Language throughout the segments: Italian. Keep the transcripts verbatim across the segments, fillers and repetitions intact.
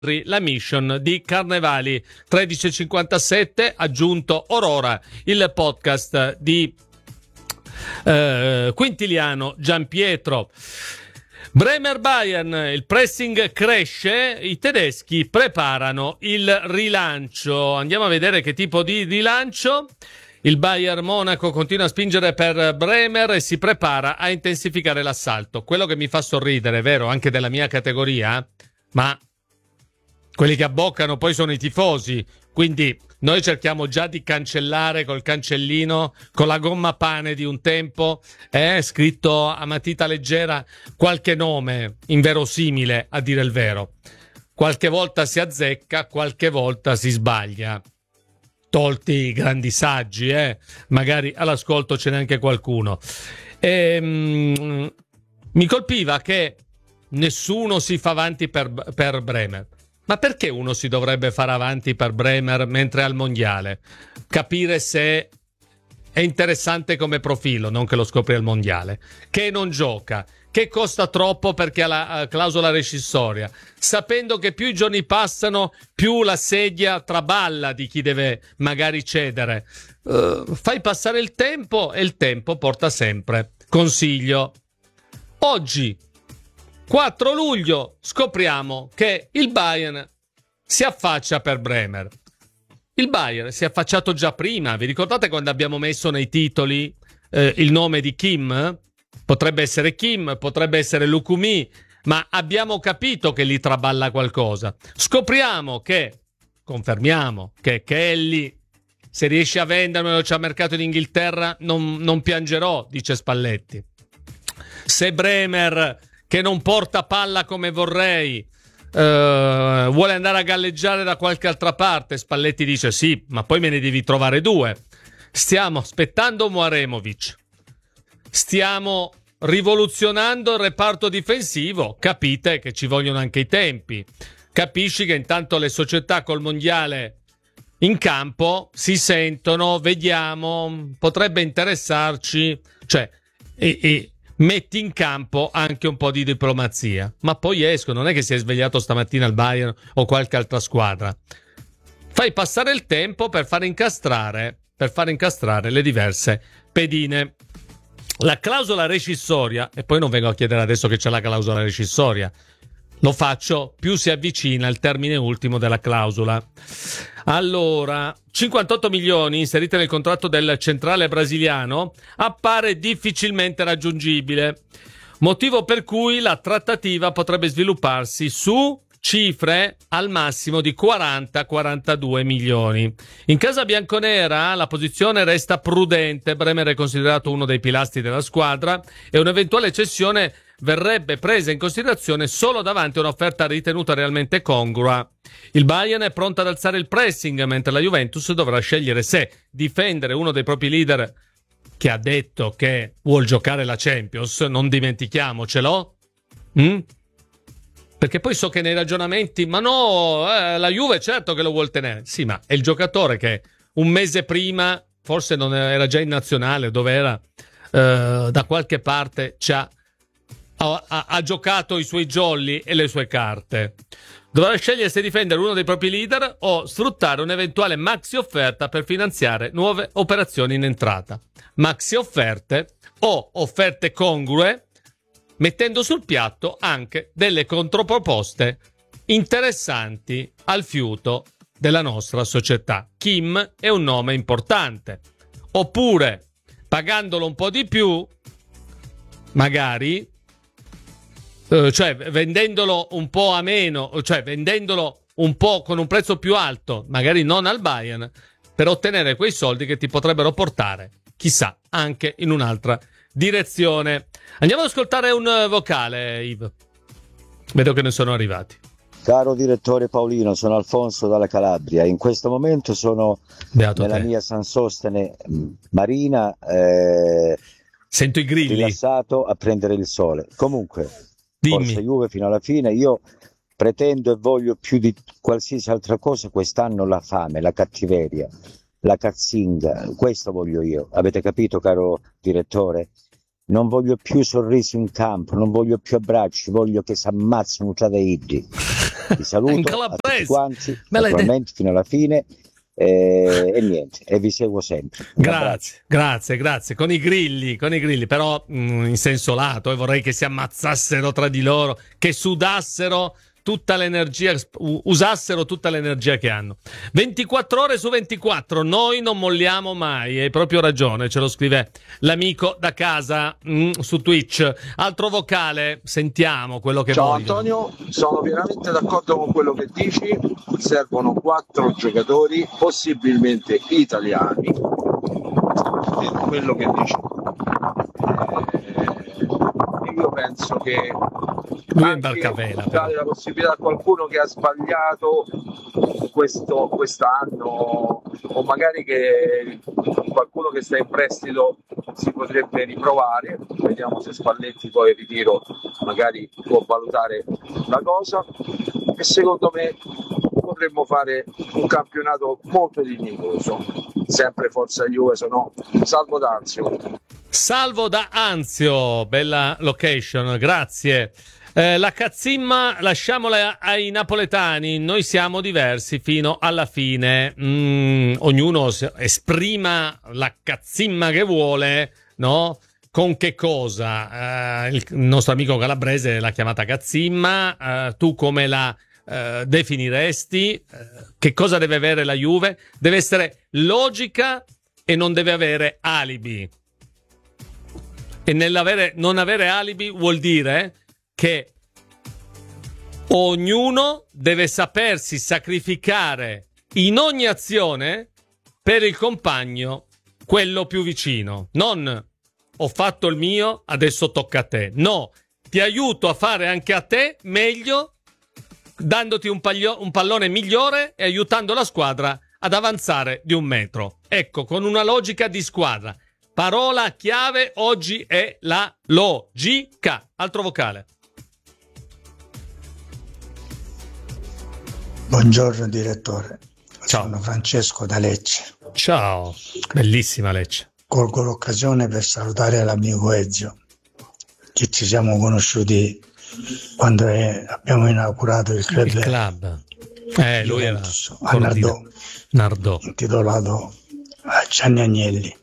la mission di Carnevali. Tredici e cinquantasette, aggiunto Aurora, il podcast di eh, Quintiliano Giampietro. Bremer Bayern, il pressing cresce, i tedeschi preparano il rilancio. Andiamo a vedere che tipo di rilancio. Il Bayern Monaco continua a spingere per Bremer e si prepara a intensificare l'assalto. Quello che mi fa sorridere, vero, anche della mia categoria, ma quelli che abboccano poi sono i tifosi, quindi noi cerchiamo già di cancellare col cancellino, con la gomma pane di un tempo, eh, scritto a matita leggera qualche nome inverosimile, a dire il vero. Qualche volta si azzecca, qualche volta si sbaglia. Tolti i grandi saggi, eh, magari all'ascolto ce n'è anche qualcuno. E, mm, mi colpiva che nessuno si fa avanti per, per Bremer. Ma perché uno si dovrebbe fare avanti per Bremer mentre al mondiale? Capire se è interessante come profilo, non che lo scopri al mondiale. Che non gioca, che costa troppo perché ha la clausola rescissoria, sapendo che più i giorni passano, più la sedia traballa di chi deve magari cedere. Uh, fai passare il tempo e il tempo porta sempre. Consiglio. Oggi, quattro luglio, scopriamo che il Bayern si affaccia per Bremer. Il Bayern si è affacciato già prima. Vi ricordate quando abbiamo messo nei titoli eh, il nome di Kim? Potrebbe essere Kim, potrebbe essere Lukumi, ma abbiamo capito che lì traballa qualcosa. Scopriamo che, confermiamo che Kelly, se riesce a vendermelo c'è al mercato in Inghilterra, non, non piangerò, dice Spalletti. Se Bremer, che non porta palla come vorrei, Uh, vuole andare a galleggiare da qualche altra parte, Spalletti dice sì, ma poi me ne devi trovare due. Stiamo aspettando Moaremovic, stiamo rivoluzionando il reparto difensivo. Capite che ci vogliono anche i tempi. Capisci che intanto le società col mondiale in campo si sentono, vediamo, potrebbe interessarci, cioè e, e metti in campo anche un po' di diplomazia, ma poi escono, non è che si è svegliato stamattina il Bayern o qualche altra squadra. Fai passare il tempo per fare incastrare, per fare incastrare le diverse pedine. La clausola rescissoria, e poi non vengo a chiedere adesso che c'è la clausola rescissoria, lo faccio più si avvicina il termine ultimo della clausola. Allora, cinquantotto milioni inseriti nel contratto del centrale brasiliano appare difficilmente raggiungibile, motivo per cui la trattativa potrebbe svilupparsi su cifre al massimo di quaranta quarantadue milioni. In casa bianconera la posizione resta prudente. Bremer è considerato uno dei pilastri della squadra e un'eventuale cessione verrebbe presa in considerazione solo davanti a un'offerta ritenuta realmente congrua. Il Bayern è pronto ad alzare il pressing, mentre la Juventus dovrà scegliere se difendere uno dei propri leader che ha detto che vuol giocare la Champions, non dimentichiamocelo, mm? Perché poi so che nei ragionamenti, ma no, eh, la Juve certo che lo vuol tenere. Sì, ma è il giocatore che un mese prima, forse non era già in nazionale, dove era eh, da qualche parte, ci ha, ha, ha giocato i suoi jolly e le sue carte. Dovrà scegliere se difendere uno dei propri leader o sfruttare un'eventuale maxi offerta per finanziare nuove operazioni in entrata. Maxi offerte o offerte congrue, mettendo sul piatto anche delle controproposte interessanti al fiuto della nostra società. Kim è un nome importante. Oppure, pagandolo un po' di più, magari, eh, cioè vendendolo un po' a meno, cioè vendendolo un po' con un prezzo più alto, magari non al Bayern, per ottenere quei soldi che ti potrebbero portare, chissà, anche in un'altra direzione. Andiamo ad ascoltare un vocale, Yves. Vedo che ne sono arrivati. Caro direttore Paolino, sono Alfonso dalla Calabria. In questo momento sono Beato nella te. mia San Sostene marina, eh, sento i grilli, rilassato a prendere il sole. Comunque, dimmi. Forza Juve fino alla fine. Io pretendo e voglio più di qualsiasi altra cosa quest'anno la fame, la cattiveria, la cazzinga. Questo voglio io. Avete capito, caro direttore? non voglio più sorrisi in campo, non voglio più abbracci, voglio che si ammazzino tra dei idri. Ti saluto a tutti quanti, naturalmente fino alla fine. Eh, e niente, e vi seguo sempre. Un grazie, abbraccio. grazie, grazie. Con i grilli, con i grilli, però mh, in senso lato, e eh, vorrei che si ammazzassero tra di loro, che sudassero tutta l'energia, usassero tutta l'energia che hanno. ventiquattro ore su ventiquattro, noi non molliamo mai, hai proprio ragione, ce lo scrive l'amico da casa mh, su Twitch. Altro vocale, sentiamo quello che Ciao vogliono. Antonio, sono veramente d'accordo con quello che dici, servono quattro giocatori, possibilmente italiani, quello che dici. Eh, io penso che Barcavela, dare la possibilità a qualcuno che ha sbagliato questo quest'anno, o magari che qualcuno che sta in prestito si potrebbe riprovare, vediamo se Spalletti poi il ritiro magari può valutare la cosa, e secondo me potremmo fare un campionato molto dignitoso, sempre forza Juve, se no salvo D'Anzio. Salvo da Anzio, bella location, grazie. Eh, la cazzimma lasciamola ai napoletani, noi siamo diversi fino alla fine, mm, ognuno esprima la cazzimma che vuole, no? Con che cosa? Eh, il nostro amico calabrese l'ha chiamata cazzimma, eh, tu come la eh, definiresti? Eh, che cosa deve avere la Juve? Deve essere logica e non deve avere alibi. E nell'avere non avere alibi vuol dire che ognuno deve sapersi sacrificare in ogni azione per il compagno, quello più vicino. Non ho fatto il mio, adesso tocca a te. No, ti aiuto a fare anche a te meglio, dandoti un, paglio, un pallone migliore e aiutando la squadra ad avanzare di un metro. Ecco, con una logica di squadra. Parola chiave oggi è la logica. Altro vocale. Buongiorno direttore, Ciao. Sono Francesco da Lecce. Ciao, bellissima Lecce. Colgo l'occasione per salutare l'amico Ezio, che ci siamo conosciuti quando è, abbiamo inaugurato il club. Il club. Eh, lui era a Nardò, Nardò, intitolato a Gianni Agnelli.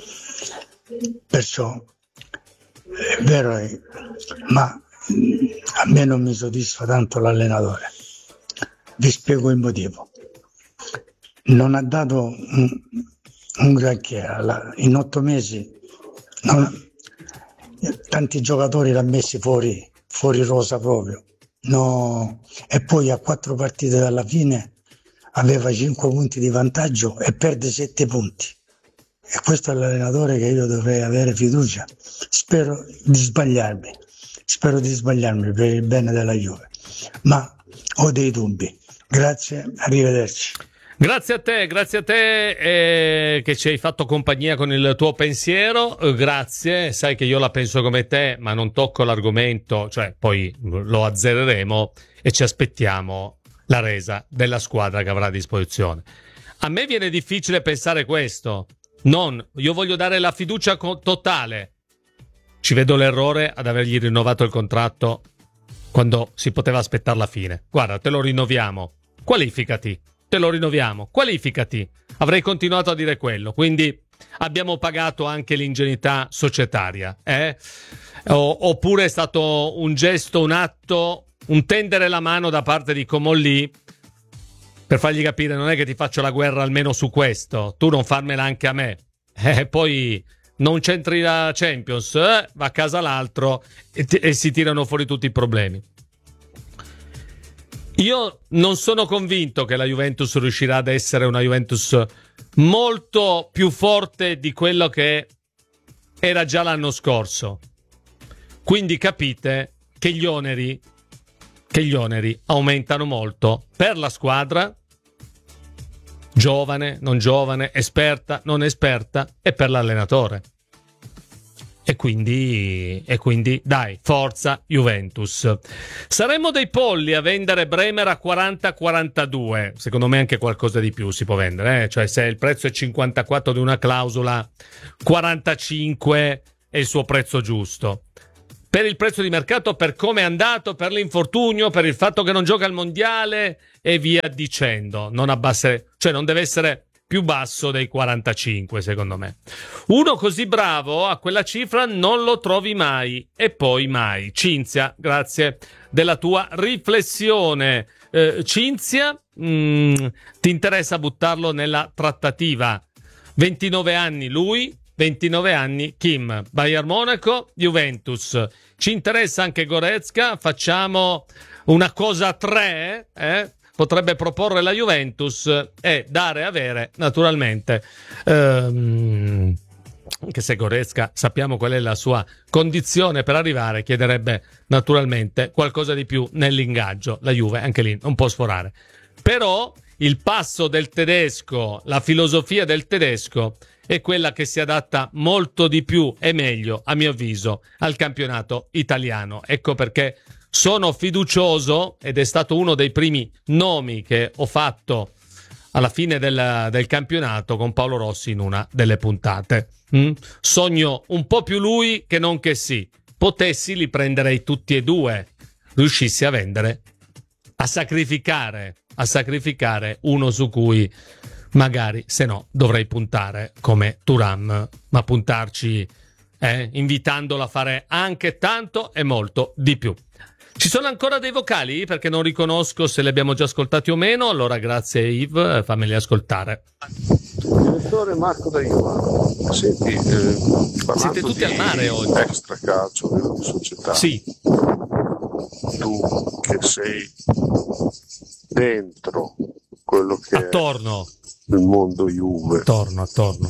Perciò è vero, ma a me non mi soddisfa tanto l'allenatore. Vi spiego il motivo. Non ha dato un, un granché. In otto mesi non, tanti giocatori l'ha messi fuori, fuori rosa proprio. No, e poi a quattro partite dalla fine aveva cinque punti di vantaggio e perde sette punti. E questo è l'allenatore che io dovrei avere fiducia. Spero di sbagliarmi, spero di sbagliarmi per il bene della Juve, ma ho dei dubbi. Grazie, arrivederci. Grazie a te, grazie a te eh, che ci hai fatto compagnia con il tuo pensiero, eh, grazie, sai che io la penso come te, ma non tocco l'argomento, cioè poi lo azzereremo e ci aspettiamo la resa della squadra che avrà a disposizione. A me viene difficile pensare questo, non, io voglio dare la fiducia co- totale, ci vedo l'errore ad avergli rinnovato il contratto quando si poteva aspettare la fine. Guarda, te lo rinnoviamo, qualificati. Te lo rinnoviamo, qualificati. Avrei continuato a dire quello, quindi abbiamo pagato anche l'ingenuità societaria, eh? O, oppure è stato un gesto, un atto, un tendere la mano da parte di Comolli per fargli capire non è che ti faccio la guerra almeno su questo, tu non farmela anche a me. Eh, poi non c'entri la Champions, eh? Va a casa l'altro e, t- e si tirano fuori tutti i problemi. Io non sono convinto che la Juventus riuscirà ad essere una Juventus molto più forte di quello che era già l'anno scorso. Quindi capite che gli oneri, che gli oneri aumentano molto per la squadra, giovane, non giovane, esperta, non esperta, e per l'allenatore. E quindi, e quindi dai, forza Juventus. Saremmo dei polli a vendere Bremer a quaranta quarantadue. Secondo me anche qualcosa di più si può vendere, eh? Cioè se il prezzo è cinquantaquattro di una clausola, quarantacinque è il suo prezzo giusto. Per il prezzo di mercato, per come è andato, per l'infortunio, per il fatto che non gioca al mondiale e via dicendo. Non abbassare, cioè non deve essere più basso dei quarantacinque, secondo me. Uno così bravo a quella cifra non lo trovi mai, e poi mai. Cinzia, grazie della tua riflessione. Eh, Cinzia, mh, ti interessa buttarlo nella trattativa? ventinove anni lui, ventinove anni Kim. Bayern Monaco, Juventus. Ci interessa anche Goretzka? Facciamo una cosa a tre, eh? Potrebbe proporre la Juventus e dare e avere, naturalmente. Ehm, anche se Goretzka, sappiamo qual è la sua condizione per arrivare, chiederebbe naturalmente qualcosa di più nell'ingaggio. La Juve, anche lì, non può sforare. Però il passo del tedesco, la filosofia del tedesco è quella che si adatta molto di più e meglio, a mio avviso, al campionato italiano. Ecco perché sono fiducioso, ed è stato uno dei primi nomi che ho fatto alla fine del, del campionato con Paolo Rossi in una delle puntate. Mm? Sogno un po' più lui che non che sì. Potessi li prenderei tutti e due, riuscissi a vendere, a sacrificare, a sacrificare uno su cui magari, se no, dovrei puntare come Thuram, ma puntarci eh, invitandolo a fare anche tanto e molto di più. Ci sono ancora dei vocali? Perché non riconosco se li abbiamo già ascoltati o meno. Allora grazie Yves, fammeli ascoltare. Direttore Marco da Iowa. Senti, eh, siete tutti al mare oggi. Extra calcio della società. Sì. Tu che sei dentro quello che attorno è il mondo Juve. Attorno, attorno.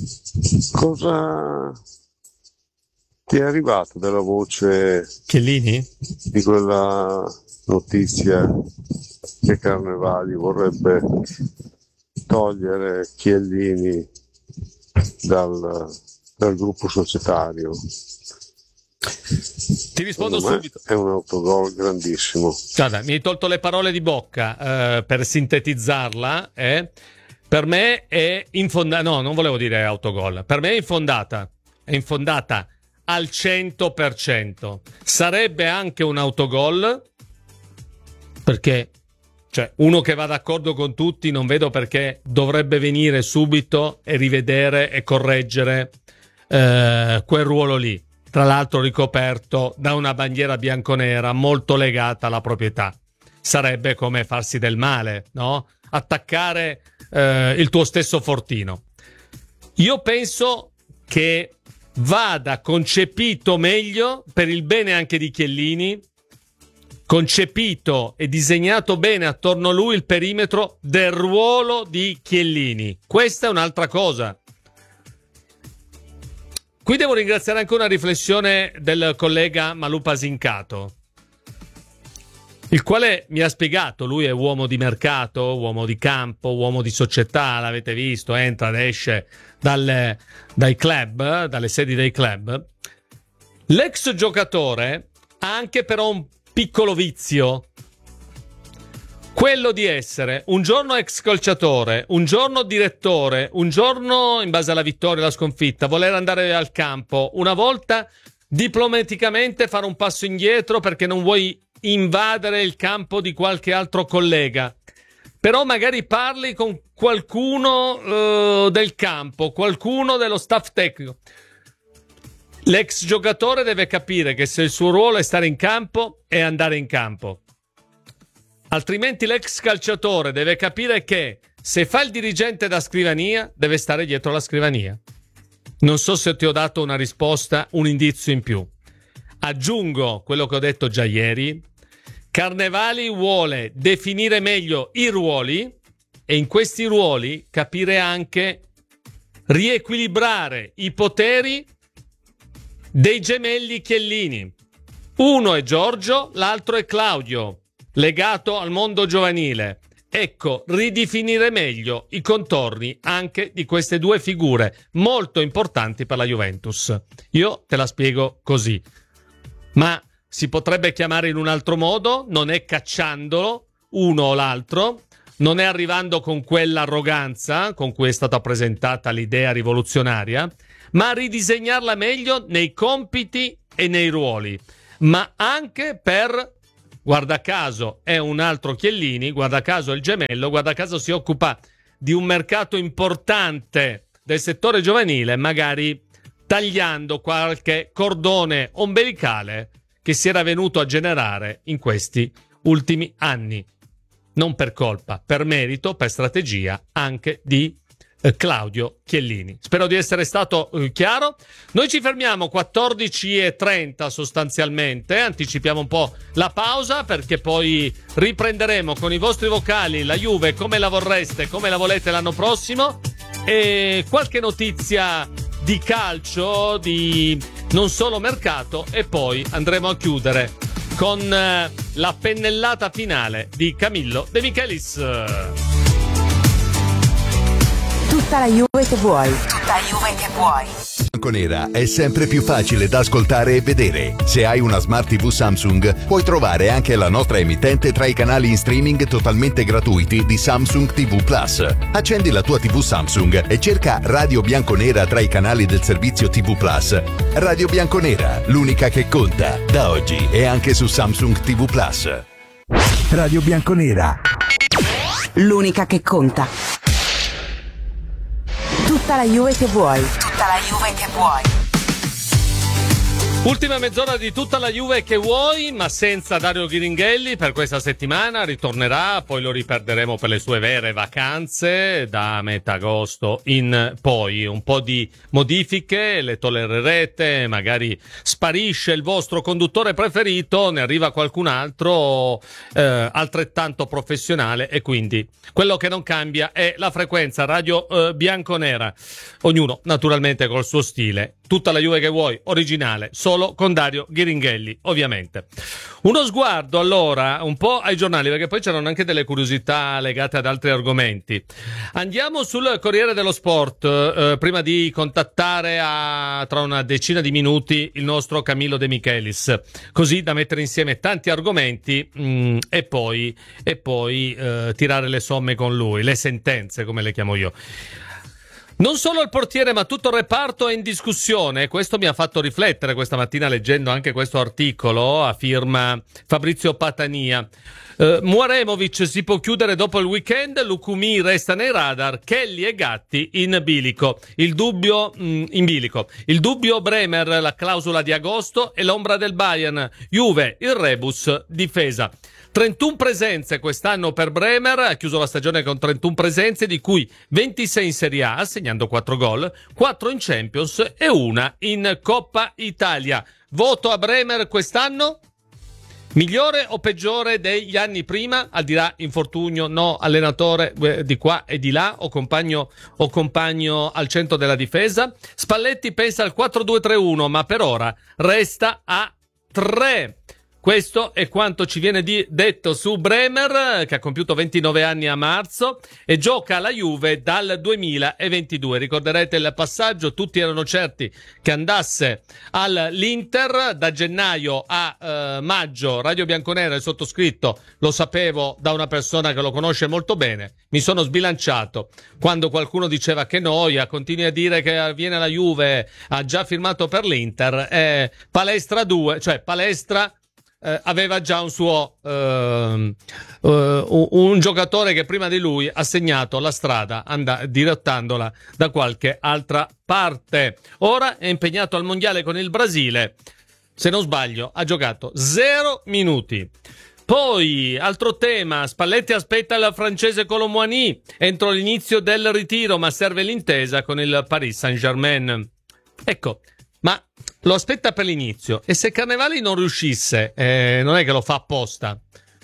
Cosa ti è arrivato della voce Chiellini? Di quella notizia che Carnevali vorrebbe togliere Chiellini dal, dal gruppo societario? Ti rispondo Secondo me subito. È un autogol grandissimo. Guarda, mi hai tolto le parole di bocca eh, per sintetizzarla. Eh. Per me è infondata. No, non volevo dire autogol. Per me è infondata. È infondata al cento per cento. Sarebbe anche un autogol, perché cioè uno che va d'accordo con tutti non vedo perché dovrebbe venire subito e rivedere e correggere eh, quel ruolo lì, tra l'altro ricoperto da una bandiera bianconera molto legata alla proprietà. Sarebbe come farsi del male, no? Attaccare eh, il tuo stesso fortino. Io penso che vada concepito meglio, per il bene anche di Chiellini, concepito e disegnato bene attorno a lui il perimetro del ruolo di Chiellini. Questa è un'altra cosa. Qui devo ringraziare anche una riflessione del collega Malù Pasincato, il quale mi ha spiegato, lui è uomo di mercato, uomo di campo, uomo di società, l'avete visto, entra ed esce dalle, dai club, dalle sedi dei club. L'ex giocatore ha anche però un piccolo vizio, quello di essere un giorno ex calciatore, un giorno direttore, un giorno in base alla vittoria e alla sconfitta, voler andare al campo, una volta diplomaticamente fare un passo indietro perché non vuoi invadere il campo di qualche altro collega, però magari parli con qualcuno uh, del campo, qualcuno dello staff tecnico. L'ex giocatore deve capire che se il suo ruolo è stare in campo, è andare in campo. Altrimenti l'ex calciatore deve capire che se fa il dirigente da scrivania, deve stare dietro la scrivania. Non so se ti ho dato una risposta, un indizio in più. Aggiungo quello che ho detto già ieri. Carnevali vuole definire meglio i ruoli e in questi ruoli capire anche riequilibrare i poteri dei gemelli Chiellini. Uno è Giorgio, l'altro è Claudio, legato al mondo giovanile. Ecco, ridefinire meglio i contorni anche di queste due figure molto importanti per la Juventus. Io te la spiego così. Ma si potrebbe chiamare in un altro modo, non è cacciandolo uno o l'altro, non è arrivando con quell'arroganza con cui è stata presentata l'idea rivoluzionaria, ma a ridisegnarla meglio nei compiti e nei ruoli, ma anche per, guarda caso è un altro Chiellini, guarda caso è il gemello, guarda caso si occupa di un mercato importante del settore giovanile, magari tagliando qualche cordone ombelicale che si era venuto a generare in questi ultimi anni. Non per colpa, per merito, per strategia anche di eh, Claudio Chiellini. Spero di essere stato eh, chiaro. Noi ci fermiamo quattordici e trenta sostanzialmente, anticipiamo un po' la pausa perché poi riprenderemo con i vostri vocali la Juve come la vorreste, come la volete l'anno prossimo, e qualche notizia di calcio, di non solo mercato, e poi andremo a chiudere con eh, la pennellata finale di Camillo De Michelis. Tutta la Juve che vuoi, tutta la Juve che vuoi. Bianconera è sempre più facile da ascoltare e vedere. Se hai una Smart tivù Samsung, puoi trovare anche la nostra emittente tra i canali in streaming totalmente gratuiti di Samsung tivù Plus. Accendi la tua tivù Samsung e cerca Radio Bianconera tra i canali del servizio tivù Plus. Radio Bianconera, l'unica che conta, da oggi e anche su Samsung tivù Plus. Radio Bianconera, l'unica che conta. Tutta la Juve che vuoi, tutta la Juve che vuoi. Ultima mezz'ora di tutta la Juve che vuoi, ma senza Dario Ghiringhelli per questa settimana. Ritornerà, poi lo riperderemo per le sue vere vacanze da metà agosto in poi. Un po' di modifiche le tollererete, magari sparisce il vostro conduttore preferito, ne arriva qualcun altro eh, altrettanto professionale, e quindi quello che non cambia è la frequenza radio eh, bianconera. Ognuno naturalmente col suo stile. Tutta la Juve che vuoi, originale, solo con Dario Ghiringhelli, ovviamente. Uno sguardo allora un po' ai giornali, perché poi c'erano anche delle curiosità legate ad altri argomenti. Andiamo sul Corriere dello Sport, eh, prima di contattare a, tra una decina di minuti il nostro Camillo De Michelis, così da mettere insieme tanti argomenti mh, e poi, e poi eh, tirare le somme con lui, le sentenze come le chiamo io. Non solo il portiere, ma tutto il reparto è in discussione. Questo mi ha fatto riflettere questa mattina leggendo anche questo articolo a firma Fabrizio Patania. Uh, Muaremovic si può chiudere dopo il weekend, Lucumi resta nei radar, Kelly e Gatti in bilico. Il dubbio mh, in bilico. Il dubbio Bremer, la clausola di agosto e l'ombra del Bayern. Juve, il rebus, difesa. trentuno presenze quest'anno per Bremer, ha chiuso la stagione con trentuno presenze, di cui ventisei in Serie A, segnando quattro gol, quattro in Champions e una in Coppa Italia. Voto a Bremer quest'anno? Migliore o peggiore degli anni prima? Al di là infortunio, no, allenatore eh, di qua e di là, o compagno, o compagno al centro della difesa. Spalletti pensa al quattro due tre uno, ma per ora resta a tre. Questo è quanto ci viene di, detto su Bremer, che ha compiuto ventinove anni a marzo e gioca alla Juve dal duemilaventidue. Ricorderete il passaggio, tutti erano certi che andasse all'Inter. Da gennaio a eh, maggio Radio Bianconera, il sottoscritto, lo sapevo da una persona che lo conosce molto bene. Mi sono sbilanciato quando qualcuno diceva che noia, continui a dire che viene alla Juve, ha già firmato per l'Inter. Eh, Palestra due, cioè Palestra Eh, aveva già un suo uh, uh, un giocatore che prima di lui ha segnato la strada and- dirottandola da qualche altra parte. Ora è impegnato al mondiale con il Brasile, se non sbaglio ha giocato zero minuti. Poi, altro tema, Spalletti aspetta il francese Colomboigny entro l'inizio del ritiro, ma serve l'intesa con il Paris Saint-Germain. Ecco, ma lo aspetta per l'inizio, e se Carnevali non riuscisse, eh, non è che lo fa apposta.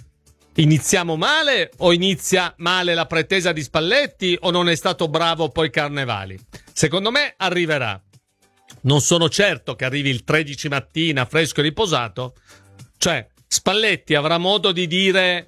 Iniziamo male, o inizia male la pretesa di Spalletti, o non è stato bravo poi Carnevali? Secondo me arriverà. Non sono certo che arrivi il tredici mattina fresco e riposato. Cioè, Spalletti avrà modo di dire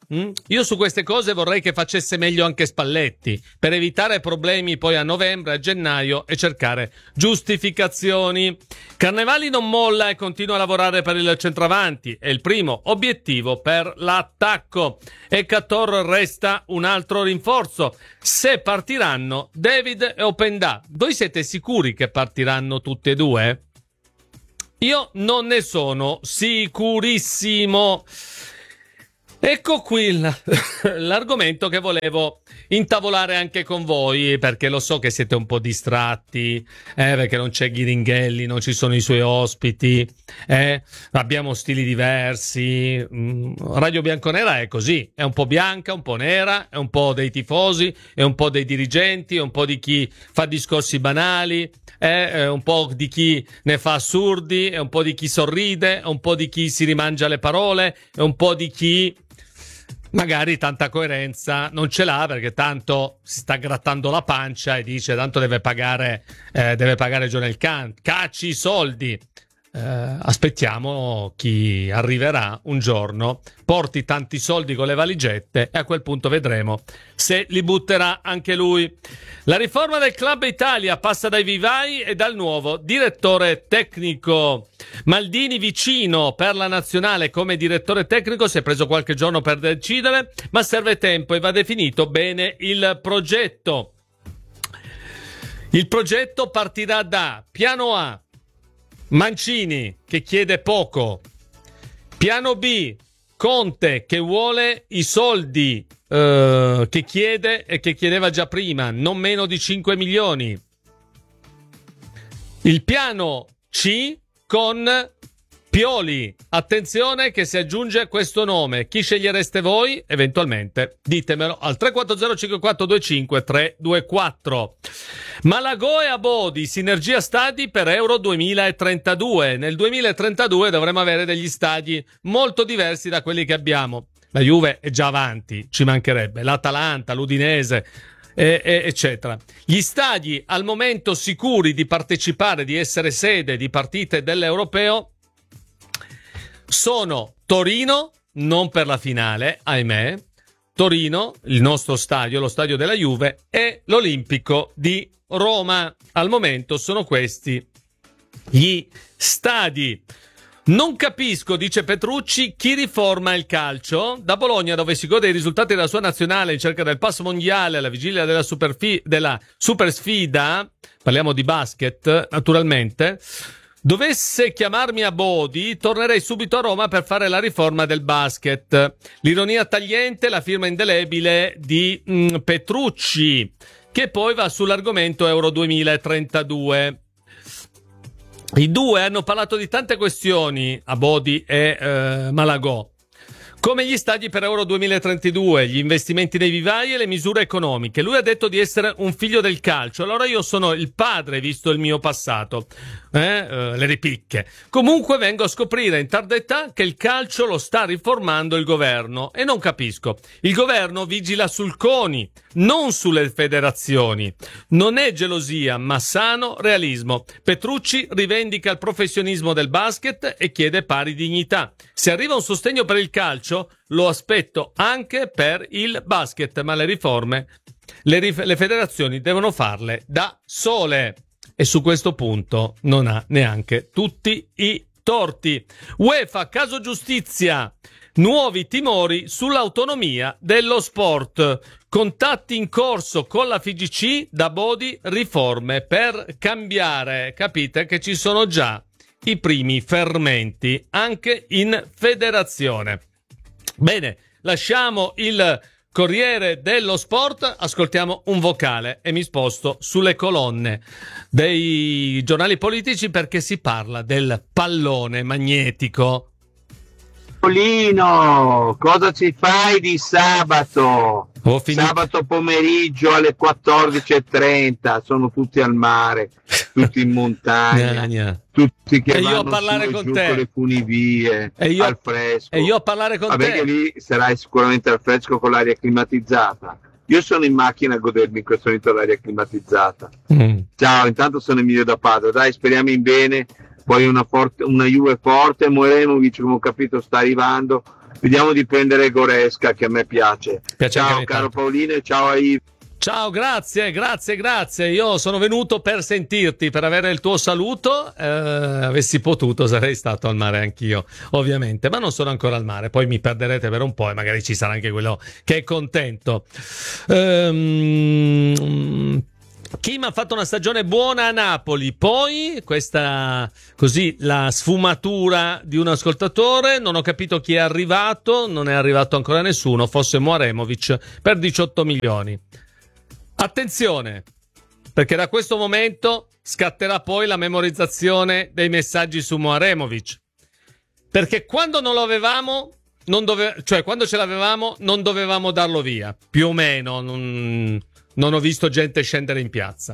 Mm? Io su queste cose vorrei che facesse meglio anche Spalletti, per evitare problemi poi a novembre, a gennaio e cercare giustificazioni. Carnevali non molla e continua a lavorare per il centravanti, è il primo obiettivo per l'attacco. E Cator resta un altro rinforzo. Se partiranno David e Openda, voi siete sicuri che partiranno tutti e due? Io non ne sono sicurissimo. Ecco qui l'argomento che volevo intavolare anche con voi, perché lo so che siete un po' distratti, eh, perché non c'è Ghiringhelli, non ci sono i suoi ospiti, eh, abbiamo stili diversi. Radio Bianconera è così, è un po' bianca, un po' nera, è un po' dei tifosi, è un po' dei dirigenti, è un po' di chi fa discorsi banali, è un po' di chi ne fa assurdi, è un po' di chi sorride, è un po' di chi si rimangia le parole, è un po' di chi magari tanta coerenza non ce l'ha, perché tanto si sta grattando la pancia e dice tanto deve pagare eh, deve pagare Jonel Khan, cacci i soldi. Eh, aspettiamo chi arriverà un giorno, porti tanti soldi con le valigette e a quel punto vedremo se li butterà anche lui. La riforma del Club Italia passa dai vivai e dal nuovo direttore tecnico. Maldini vicino per la nazionale come direttore tecnico, si è preso qualche giorno per decidere, ma serve tempo e va definito bene il progetto. Il progetto partirà da piano A, Mancini che chiede poco, piano B, Conte che vuole i soldi uh, che chiede e che chiedeva già prima, non meno di cinque milioni. Il piano C con Pioli, attenzione che si aggiunge questo nome. Chi scegliereste voi? Eventualmente ditemelo al tre quattro zero cinque quattro due cinque tre due quattro. Malagò e Abodi, sinergia stadi per Euro duemilatrentadue. Nel duemilatrentadue dovremo avere degli stadi molto diversi da quelli che abbiamo. La Juve è già avanti, ci mancherebbe, l'Atalanta, l'Udinese, e, e, eccetera. Gli stadi al momento sicuri di partecipare, di essere sede di partite dell'Europeo sono Torino, non per la finale, ahimè, Torino, il nostro stadio, lo stadio della Juve, e l'Olimpico di Roma. Al momento sono questi gli stadi. Non capisco, dice Petrucci, chi riforma il calcio. Da Bologna, dove si gode i risultati della sua nazionale in cerca del pass mondiale alla vigilia della super, fi- della super sfida, parliamo di basket naturalmente, dovesse chiamarmi Abodi, tornerei subito a Roma per fare la riforma del basket. L'ironia tagliente, la firma indelebile di mh, Petrucci, che poi va sull'argomento Euro duemilatrentadue. I due hanno parlato di tante questioni, Abodi e eh, Malagò, come gli stadi per Euro duemilatrentadue, gli investimenti nei vivai e le misure economiche. Lui ha detto di essere un figlio del calcio, allora io sono il padre, visto il mio passato, eh? Eh, le ripicche. Comunque vengo a scoprire in tarda età che il calcio lo sta riformando il governo e non capisco. Il governo vigila sul CONI, non sulle federazioni. Non è gelosia, ma sano realismo. Petrucci rivendica il professionismo del basket e chiede pari dignità. Se arriva un sostegno per il calcio, lo aspetto anche per il basket, ma le riforme, le, rif- le federazioni devono farle da sole. E su questo punto non ha neanche tutti i torti. UEFA, caso giustizia, nuovi timori sull'autonomia dello sport. Contatti in corso con la F I G C, da Bodi, riforme per cambiare. Capite che ci sono già i primi fermenti anche in federazione. Bene, lasciamo il Corriere dello Sport, ascoltiamo un vocale e mi sposto sulle colonne dei giornali politici perché si parla del pallone magnetico. Polino, cosa ci fai di sabato? Sabato pomeriggio alle quattordici e trenta, sono tutti al mare, tutti in montagna, gna, gna. Tutti che e vanno io a parlare su con giù te. Con le funivie, e io, al fresco. E io a parlare con Vabbè, te. Che lì sarai sicuramente al fresco con l'aria climatizzata. Io sono in macchina a godermi in questo momento l'aria climatizzata. Mm. Ciao, intanto sono Emilio da Padova. Dai, speriamo in bene. Poi una, forte, una Juve forte, Moremovic, come ho capito, sta arrivando. vediamo di prendere Goretzka, che a me piace. piace ciao caro Paolino e ciao a Yves. Ciao, grazie, grazie, grazie. Io sono venuto per sentirti, per avere il tuo saluto. Eh, avessi potuto, sarei stato al mare anch'io, ovviamente, ma non sono ancora al mare. Poi mi perderete per un po' e magari ci sarà anche quello che è contento. Ehm... Kim ha fatto una stagione buona a Napoli, poi questa così la sfumatura di un ascoltatore, non ho capito chi è arrivato, non è arrivato ancora nessuno, forse Moaremovic per diciotto milioni. Attenzione, perché da questo momento scatterà poi la memorizzazione dei messaggi su Moaremovic, perché quando non lo avevamo, non dove... cioè quando ce l'avevamo non dovevamo darlo via, più o meno, non... Non ho visto gente scendere in piazza.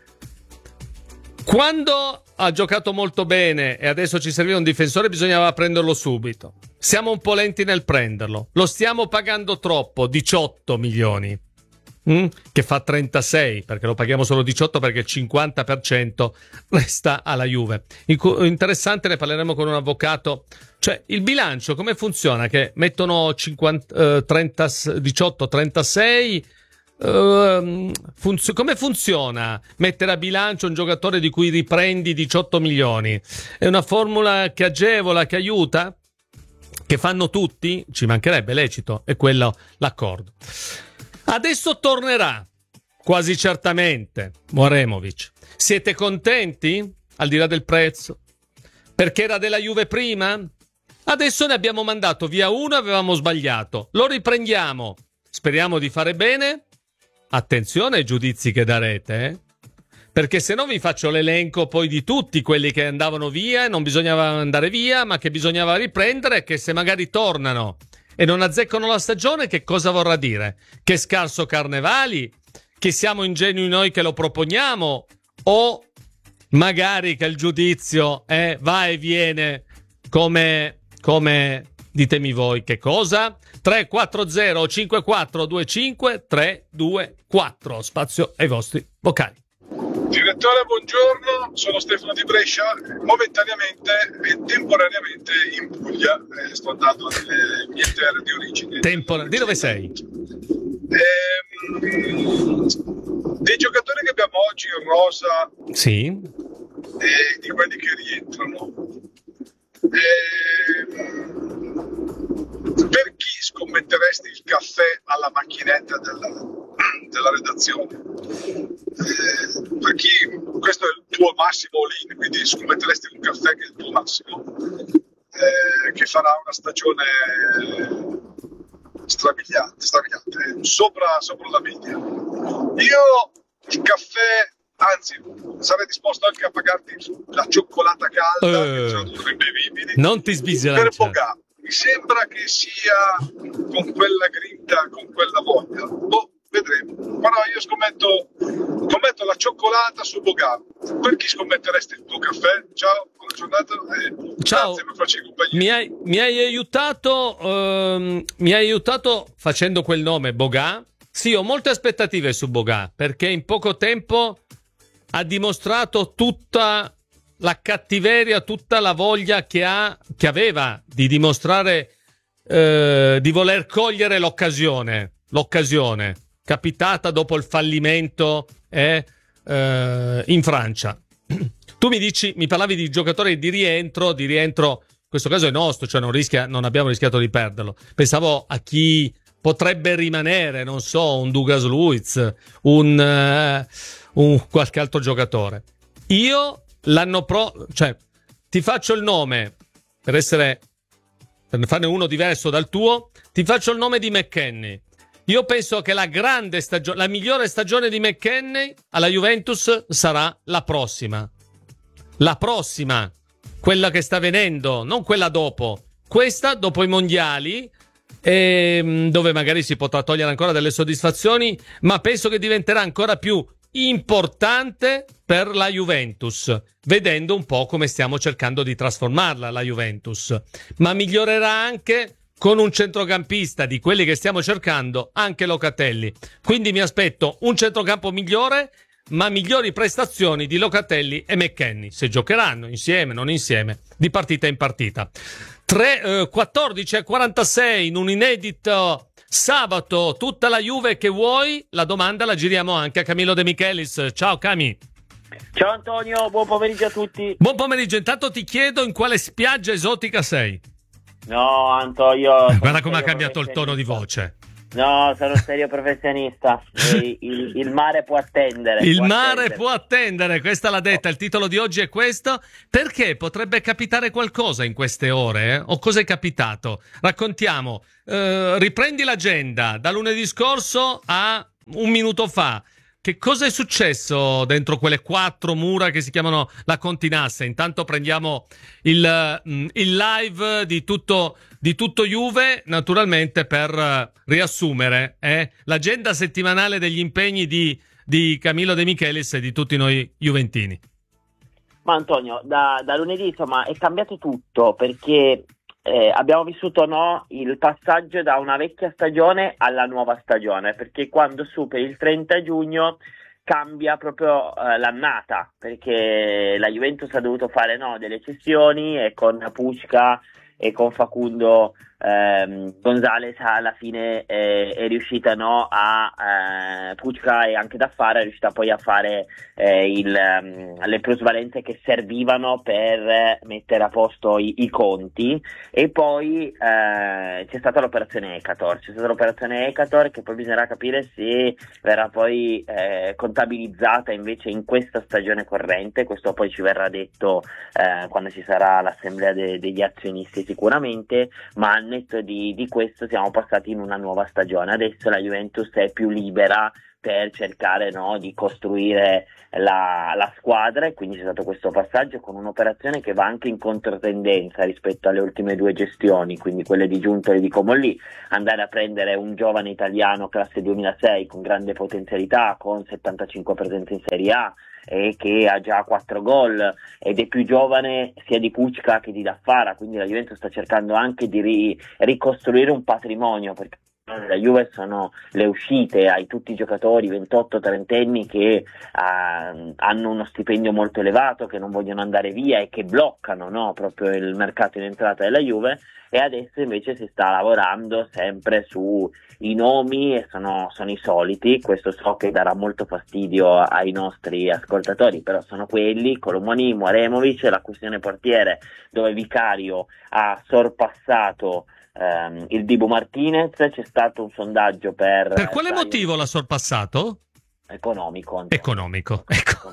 Quando ha giocato molto bene e adesso ci serviva un difensore, bisognava prenderlo subito. Siamo un po' lenti nel prenderlo. Lo stiamo pagando troppo, diciotto milioni. Mm? Che fa trentasei, perché lo paghiamo solo diciotto perché il cinquanta per cento resta alla Juve. Interessante, ne parleremo con un avvocato. Cioè, il bilancio come funziona? Che mettono cinquanta, eh, trenta, diciotto, trentasei... Uh, funz- come funziona mettere a bilancio un giocatore di cui riprendi diciotto milioni? È una formula che agevola, che aiuta, che fanno tutti? Ci mancherebbe, lecito, è quello l'accordo. Adesso tornerà quasi certamente Moaremovic. Siete contenti al di là del prezzo? Perché era della Juve prima? Adesso ne abbiamo mandato via uno, avevamo sbagliato, lo riprendiamo, speriamo di fare bene. Attenzione ai giudizi che darete, eh? Perché se no vi faccio l'elenco poi di tutti quelli che andavano via e non bisognava andare via, ma che bisognava riprendere, che se magari tornano e non azzeccano la stagione, che cosa vorrà dire? Che scarso Carnevali? Che siamo ingenui noi che lo proponiamo? O magari che il giudizio è va e viene come, come ditemi voi che cosa? tre quattro zero cinque quattro due cinque tre due quattro, spazio ai vostri vocali. Direttore, buongiorno, sono Stefano di Brescia, momentaneamente e temporaneamente in Puglia, eh, sto andando nelle mie terre di origine. Tempor- di dove sei? Eh, dei giocatori che abbiamo oggi in rosa, sì, e di quelli che rientrano. Eh, per chi scommetteresti il caffè alla macchinetta della, della redazione? Eh, per chi questo è il tuo massimo all-in, quindi scommetteresti un caffè che è il tuo massimo, eh, che farà una stagione strabiliante, strabiliante sopra, sopra la media. Io il caffè, anzi sarei disposto anche a pagarti la cioccolata calda, uh, che sono tutti imbevibili, non ti sbislanciare. Per Boga mi sembra che sia con quella grinta, con quella voglia. Boh, vedremo. Però io scommetto, scommetto la cioccolata su Boga. Per chi scommetteresti il tuo caffè? Ciao, buona giornata. Eh, Ciao. Grazie per farci compagnia. Mi hai, mi hai aiutato, ehm, mi hai aiutato facendo quel nome, Boga. Sì, ho molte aspettative su Boga, perché in poco tempo ha dimostrato tutta la cattiveria, tutta la voglia che ha, che aveva di dimostrare, eh, di voler cogliere l'occasione, l'occasione capitata dopo il fallimento eh, eh, in Francia. Tu mi dici, mi parlavi di giocatori di rientro, di rientro, in questo caso è nostro, cioè non rischia, non abbiamo rischiato di perderlo. Pensavo a chi potrebbe rimanere, non so, un Douglas Luiz, un, uh, un qualche altro giocatore. Io l'anno pro, cioè ti faccio il nome per essere, per farne uno diverso dal tuo, ti faccio il nome di McKennie. Io penso che la grande stagione, la migliore stagione di McKennie alla Juventus sarà la prossima. La prossima, quella che sta venendo, non quella dopo. Questa dopo i mondiali, e, dove magari si potrà togliere ancora delle soddisfazioni, ma penso che diventerà ancora più importante per la Juventus, vedendo un po' come stiamo cercando di trasformarla la Juventus, ma migliorerà anche con un centrocampista di quelli che stiamo cercando, anche Locatelli. Quindi mi aspetto un centrocampo migliore, ma migliori prestazioni di Locatelli e McKennie, se giocheranno insieme, non insieme, di partita in partita. tre, eh, quattordici e quarantasei in un inedito sabato, tutta la Juve che vuoi? La domanda la giriamo anche a Camillo De Michelis. Ciao Cami. Ciao Antonio, buon pomeriggio a tutti. Buon pomeriggio, intanto ti chiedo in quale spiaggia esotica sei. No Antonio, eh, guarda come ha cambiato il tono di voce. No, sono serio professionista. Il, il, il mare può attendere. Il può mare attendere. può attendere, questa l'ha detta. Il titolo di oggi è questo. Perché potrebbe capitare qualcosa in queste ore? Eh? O cosa è capitato? Raccontiamo. Uh, riprendi l'agenda da lunedì scorso a un minuto fa. Che cosa è successo dentro quelle quattro mura che si chiamano la Continasse? Intanto prendiamo il, il live di tutto, di tutto Juve, naturalmente, per riassumere eh, l'agenda settimanale degli impegni di, di Camillo De Michelis e di tutti noi juventini. Ma Antonio, da, da lunedì insomma è cambiato tutto, perché Eh, abbiamo vissuto no, il passaggio da una vecchia stagione alla nuova stagione, perché quando superi il trenta giugno cambia proprio eh, l'annata, perché la Juventus ha dovuto fare no, delle cessioni e con Pucca e con Facundo ehm, Gonzalez alla fine eh, è riuscita no, a eh, Pucca e anche da fare è riuscita poi a fare eh, il, um, le plusvalenze che servivano per mettere a posto i, i conti, e poi eh, c'è stata l'operazione Ecator c'è stata l'operazione Ecator che poi bisognerà capire se verrà poi eh, contabilizzata invece in questa stagione corrente. Questo poi ci verrà detto eh, quando ci sarà l'assemblea de- degli azionisti sicuramente, ma al netto di, di questo siamo passati in una nuova stagione. Adesso la Juventus è più libera per cercare no, di costruire la, la squadra, e quindi c'è stato questo passaggio con un'operazione che va anche in controtendenza rispetto alle ultime due gestioni, quindi quelle di Giuntoli e di Comolli, andare a prendere un giovane italiano classe duemilasei con grande potenzialità, con settantacinque presenze in Serie A, e che ha già quattro gol ed è più giovane sia di Pucca che di Daffara, quindi la Juventus sta cercando anche di ri- ricostruire un patrimonio, perché la Juve sono le uscite ai tutti i giocatori ventotto trentenni che uh, hanno uno stipendio molto elevato, che non vogliono andare via e che bloccano no, proprio il mercato in entrata della Juve, e adesso invece si sta lavorando sempre sui nomi e sono, sono i soliti. Questo so che darà molto fastidio ai nostri ascoltatori, però sono quelli: Colomoni, Muaremovic, la questione portiere dove Vicario ha sorpassato Um, il Dibu Martinez. C'è stato un sondaggio per... Per quale Zion. Motivo l'ha sorpassato? Economico. Antonio. Economico, ecco.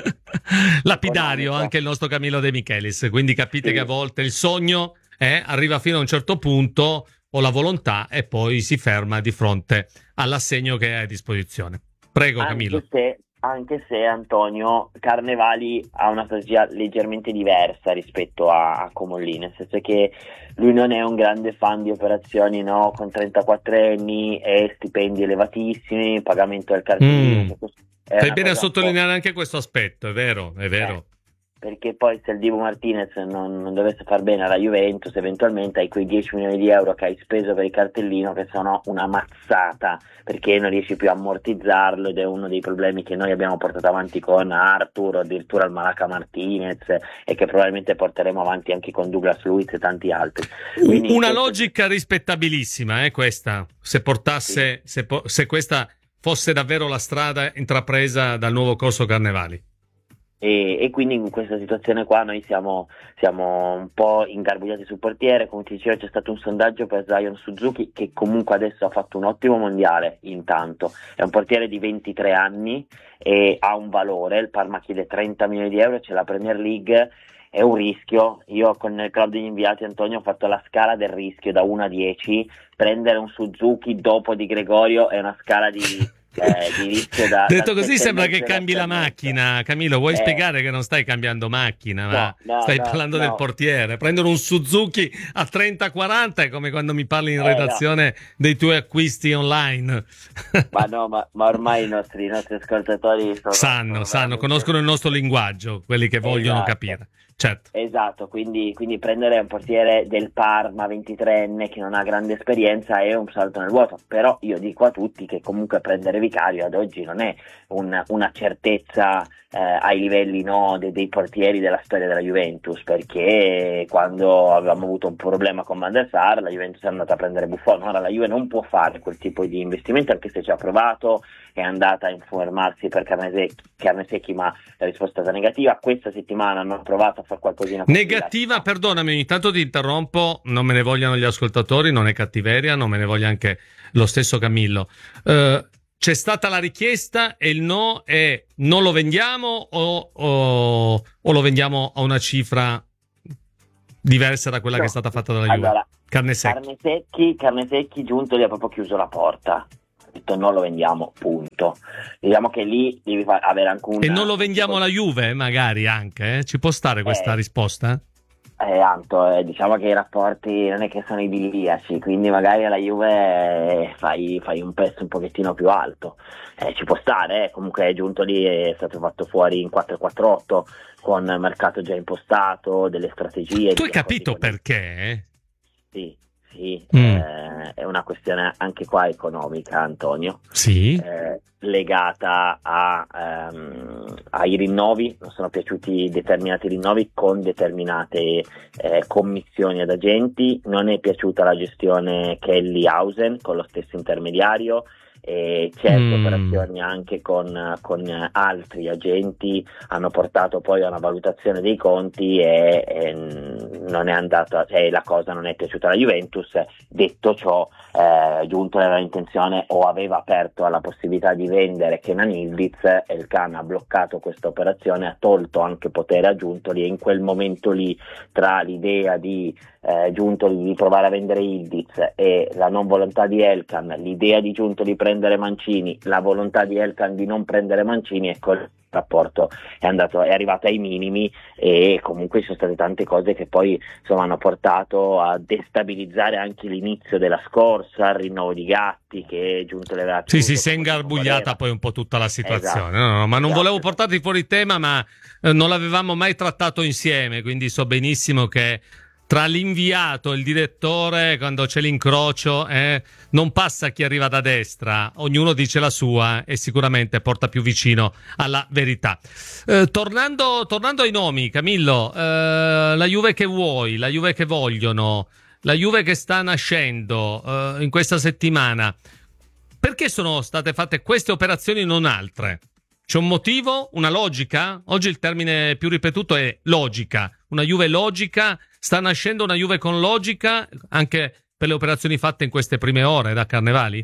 Lapidario Economico. Anche il nostro Camillo De Michelis, quindi capite sì. Che a volte il sogno eh, arriva fino a un certo punto, o la volontà, e poi si ferma di fronte all'assegno che è a disposizione. Prego anche Camillo. Se, anche se Antonio, Carnevali ha una strategia leggermente diversa rispetto a, a Comolli, nel senso che lui non è un grande fan di operazioni no, con trentaquattro anni e stipendi elevatissimi, pagamento del cartellino. Mm. Fai bene a sottolineare anche questo aspetto, è vero, è vero. Eh. Perché poi se il Dibu Martinez non, non dovesse far bene alla Juventus, eventualmente hai quei dieci milioni di euro che hai speso per il cartellino, che sono una mazzata, perché non riesci più a ammortizzarlo, ed è uno dei problemi che noi abbiamo portato avanti con Arthur, o addirittura il Malaca Martinez, e che probabilmente porteremo avanti anche con Douglas Luiz e tanti altri. Quindi una questo... logica rispettabilissima, eh, questa, se portasse, sì. se, po- se questa fosse davvero la strada intrapresa dal nuovo corso Carnevali. E, e quindi in questa situazione qua noi siamo, siamo un po' ingarbugliati sul portiere. Come ti dicevo, c'è stato un sondaggio per Zion Suzuki, che comunque adesso ha fatto un ottimo mondiale. Intanto è un portiere di ventitré anni e ha un valore. Il Parma chiede trenta milioni di euro, c'è la Premier League, è un rischio. Io con il club degli inviati, Antonio, ho fatto la scala del rischio da uno a dieci. Prendere un Suzuki dopo Di Gregorio è una scala di Eh, di rischio da, detto così sembra che cambi la macchina. Camillo, vuoi eh, spiegare che non stai cambiando macchina, ma no, no, stai no, parlando no. del portiere? Prendere un Suzuki a trenta quaranta è come quando mi parli in eh, redazione no. dei tuoi acquisti online. Ma no, ma, ma ormai i nostri, i nostri ascoltatori sono, sanno, sono sanno, conoscono il nostro linguaggio, quelli che vogliono esatto. capire. Certo. Esatto, quindi, quindi prendere un portiere del Parma ventitreenne che non ha grande esperienza è un salto nel vuoto. Però io dico a tutti che comunque prendere Vicario ad oggi non è un, una certezza eh, ai livelli no, dei, dei portieri della storia della Juventus, perché quando avevamo avuto un problema con Van der Sar la Juventus è andata a prendere Buffon. Ora la Juve non può fare quel tipo di investimento, anche se ci ha provato, è andata a informarsi per Carnesecchi, ma la risposta è stata negativa. Questa settimana hanno provato a fare qualcosina negativa, perdonami, ogni tanto ti interrompo, non me ne vogliano gli ascoltatori, non è cattiveria, non me ne voglia anche lo stesso Camillo. Uh, c'è stata la richiesta e il no è non lo vendiamo o, o, o lo vendiamo a una cifra diversa da quella no. che è stata fatta dalla Juve. Allora, Carnesecchi. Carnesecchi, Carnesecchi Giuntoli ha proprio chiuso la porta, ha detto non lo vendiamo, punto. Diciamo che lì devi avere anche un... E non lo vendiamo alla Juve magari anche, eh? Ci può stare questa eh. risposta? Eh, Anto, eh, diciamo che i rapporti non è che sono idilliaci, quindi magari alla Juve eh, fai, fai un pezzo un pochettino più alto, eh, ci può stare, eh. Comunque Giuntoli è stato fatto fuori in quattro quattro otto con mercato già impostato, delle strategie. Tu hai capito perché? Sì, sì, mm. eh, è una questione anche qua economica, Antonio. Sì. Eh, legata a, ehm, ai rinnovi, non sono piaciuti determinati rinnovi con determinate eh, commissioni ad agenti, non è piaciuta la gestione Kelly-Hausen con lo stesso intermediario, e certe mm. operazioni anche con, con altri agenti hanno portato poi a una valutazione dei conti e, e non è andata, cioè la cosa non è piaciuta alla Juventus. Detto ciò, eh, Giuntoli aveva intenzione o aveva aperto alla possibilità di vendere Kenan Yildiz, e il Can ha bloccato questa operazione, ha tolto anche potere a Giuntoli, e in quel momento lì, tra l'idea di eh, Giuntoli di provare a vendere Yildiz e la non volontà di Elkan, l'idea di Giuntoli di prendere Mancini, la volontà di Elkan di non prendere Mancini, ecco il rapporto è andato, è arrivato ai minimi, e comunque ci sono state tante cose che poi insomma hanno portato a destabilizzare anche l'inizio della scorsa, il rinnovo di Gatti che Giuntoli aveva sì sì si è ingarbugliata poi un po' tutta la situazione. Esatto. no, no, ma non esatto. volevo portarti fuori tema, ma eh, non l'avevamo mai trattato insieme, quindi so benissimo che tra l'inviato e il direttore, quando c'è l'incrocio, eh, non passa chi arriva da destra, ognuno dice la sua e sicuramente porta più vicino alla verità. Eh, tornando, tornando ai nomi, Camillo, eh, la Juve che vuoi, la Juve che vogliono, la Juve che sta nascendo eh, in questa settimana, perché sono state fatte queste operazioni e non altre? C'è un motivo, una logica? Oggi il termine più ripetuto è logica. Una Juve logica, sta nascendo una Juve con logica anche per le operazioni fatte in queste prime ore da Carnevali?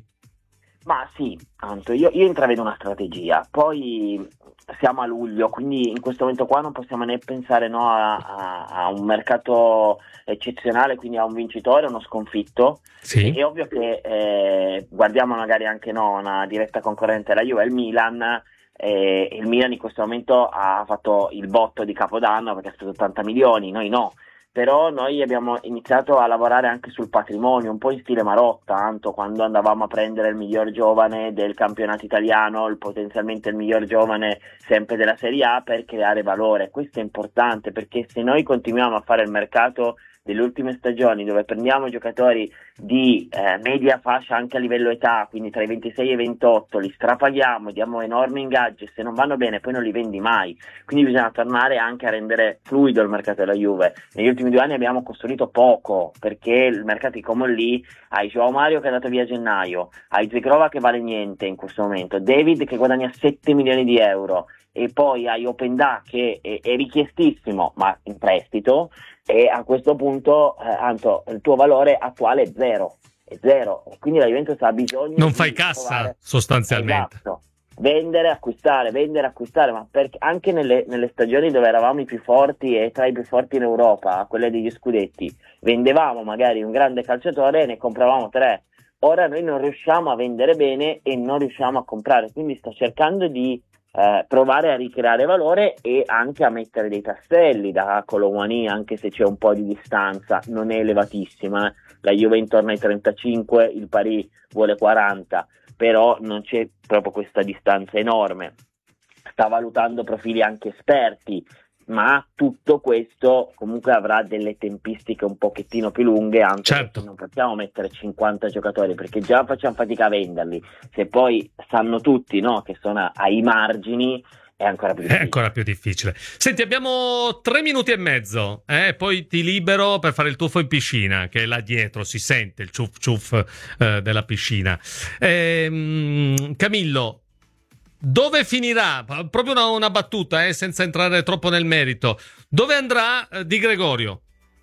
Ma sì, Anto, io, io intravedo una strategia. Poi siamo a luglio, quindi in questo momento qua non possiamo né pensare no, a, a, a un mercato eccezionale, quindi a un vincitore, uno sconfitto. Sì. È ovvio che eh, guardiamo magari anche no, una diretta concorrente, la Juve e il Milan. Eh, il Milan in questo momento ha fatto il botto di Capodanno perché ha speso ottanta milioni, noi no, però noi abbiamo iniziato a lavorare anche sul patrimonio, un po' in stile Marotta, tanto quando andavamo a prendere il miglior giovane del campionato italiano, il potenzialmente il miglior giovane sempre della Serie A, per creare valore. Questo è importante, perché se noi continuiamo a fare il mercato delle ultime stagioni dove prendiamo giocatori di eh, media fascia anche a livello età, quindi tra i ventisei e i ventotto, li strapaghiamo, diamo enormi ingaggi, se non vanno bene poi non li vendi mai, quindi bisogna tornare anche a rendere fluido il mercato della Juve. Negli ultimi due anni abbiamo costruito poco, perché il mercato come lì hai Joao Mario che è andato via a gennaio, hai Zegrova che vale niente in questo momento, David che guadagna sette milioni di euro, e poi hai Openda che è, è richiestissimo ma in prestito, e a questo punto eh, Anto, il tuo valore attuale è zero, è zero, quindi la Juventus ha bisogno non di fai cassa trovare... sostanzialmente. Esatto. Vendere, acquistare, vendere, acquistare, ma perché anche nelle, nelle stagioni dove eravamo i più forti e tra i più forti in Europa, quelle degli scudetti, vendevamo magari un grande calciatore e ne compravamo tre. Ora noi non riusciamo a vendere bene e non riusciamo a comprare, quindi sto cercando di Eh, provare a ricreare valore e anche a mettere dei tasselli da Colomani, anche se c'è un po' di distanza, non è elevatissima, la Juve intorno ai trentacinque, il Paris vuole quaranta, però non c'è proprio questa distanza enorme. Sta valutando profili anche esperti, ma tutto questo comunque avrà delle tempistiche un pochettino più lunghe, anche certo. perché non possiamo mettere cinquanta giocatori, perché già facciamo fatica a venderli, se poi sanno tutti, no, che sono ai margini, è ancora più difficile. È ancora più difficile. Senti, abbiamo tre minuti e mezzo, eh? Poi ti libero per fare il tuffo in piscina, che là dietro si sente il ciuff ciuff eh, della piscina. Ehm, Camillo, dove finirà? Proprio una, una battuta, eh, senza entrare troppo nel merito. Dove andrà eh, Di Gregorio?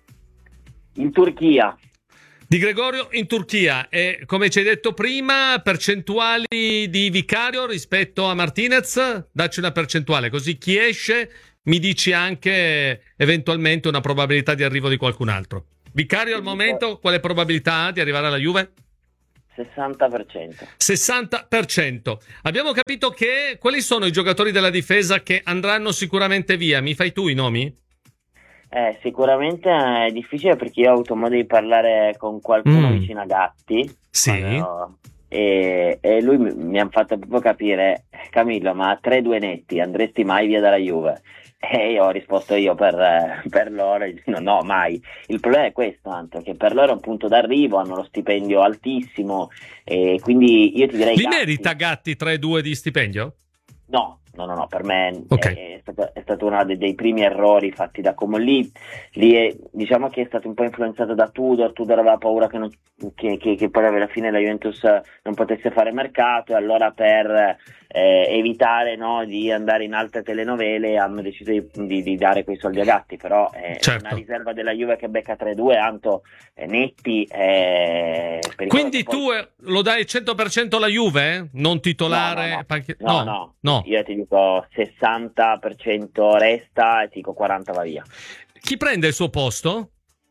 In Turchia. Di Gregorio in Turchia. E come ci hai detto prima, percentuali di Vicario rispetto a Martinez? Dacci una percentuale, così chi esce mi dici anche eventualmente una probabilità di arrivo di qualcun altro. Vicario al momento, quale probabilità ha di arrivare alla Juve? sessanta per cento. sessanta per cento. Abbiamo capito che quali sono i giocatori della difesa che andranno sicuramente via? Mi fai tu i nomi? Eh, sicuramente è difficile perché io ho avuto modo di parlare con qualcuno mm. vicino a Gatti. Sì. Quando, e, e lui mi, mi ha fatto proprio capire: Camillo, ma a tre due netti andresti mai via dalla Juve? E io ho risposto io per, per loro, no, no, mai. Il problema è questo, Anto, che per loro è un punto d'arrivo, hanno lo stipendio altissimo, e quindi io ti direi... Li Gatti, merita Gatti tre due di stipendio? No, no, no, no, per me okay. è, è, stato, è stato uno dei, dei primi errori fatti da Comolli. Lì è, diciamo che è stato un po' influenzato da Tudor. Tudor aveva paura che, non, che, che, che poi alla fine la Juventus non potesse fare mercato, e allora per eh, evitare, no, di andare in altre telenovele hanno deciso di, di, di dare quei soldi a Gatti. Però è certo. una riserva della Juve che becca tre due, Anto, eh, netti. Eh, Quindi poi... tu lo dai cento per cento alla Juve? Eh? Non titolare? No, no, no. Panche... no, no. no. no. Io ti dico sessanta per cento resta e ti dico quaranta va via. Chi prende il suo posto?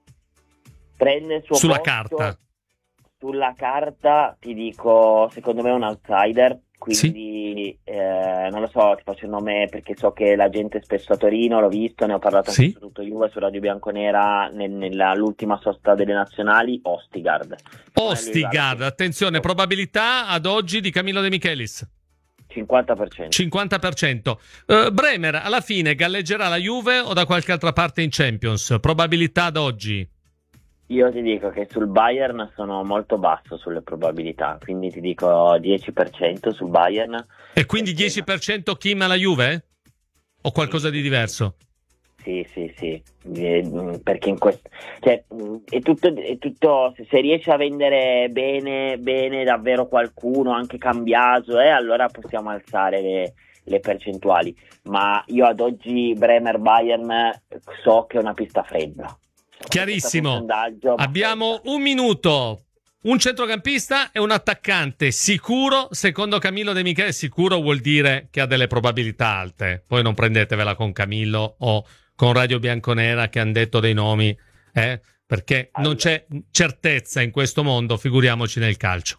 Prende il suo sulla posto, carta. Sulla carta ti dico, secondo me è un outsider, quindi sì. eh, non lo so, ti faccio il nome perché so che la gente è spesso a Torino, l'ho visto, ne ho parlato sì. anche su tutto Juve, su Radio Bianconera nel, nell'ultima sosta delle nazionali. Ostigard. Ostigard, attenzione, probabilità ad oggi di Camillo De Michelis. cinquanta per cento. cinquanta per cento. Uh, Bremer alla fine galleggerà la Juve o da qualche altra parte in Champions? Probabilità ad oggi? Io ti dico che sul Bayern sono molto basso sulle probabilità, quindi ti dico dieci per cento sul Bayern. E quindi dieci per cento Kim alla Juve? O qualcosa di diverso? Sì, sì, sì, perché in questo, cioè, è tutto, è tutto, se riesce a vendere bene, bene davvero qualcuno, anche Cambiaso, eh, allora possiamo alzare le, le percentuali, ma io ad oggi Bremer Bayern so che è una pista fredda. Chiarissimo, abbiamo un minuto, un centrocampista e un attaccante sicuro. Secondo Camillo De Michele sicuro vuol dire che ha delle probabilità alte, poi non prendetevela con Camillo o con Radio Bianconera che hanno detto dei nomi, eh? Perché allora, non c'è certezza in questo mondo, figuriamoci nel calcio.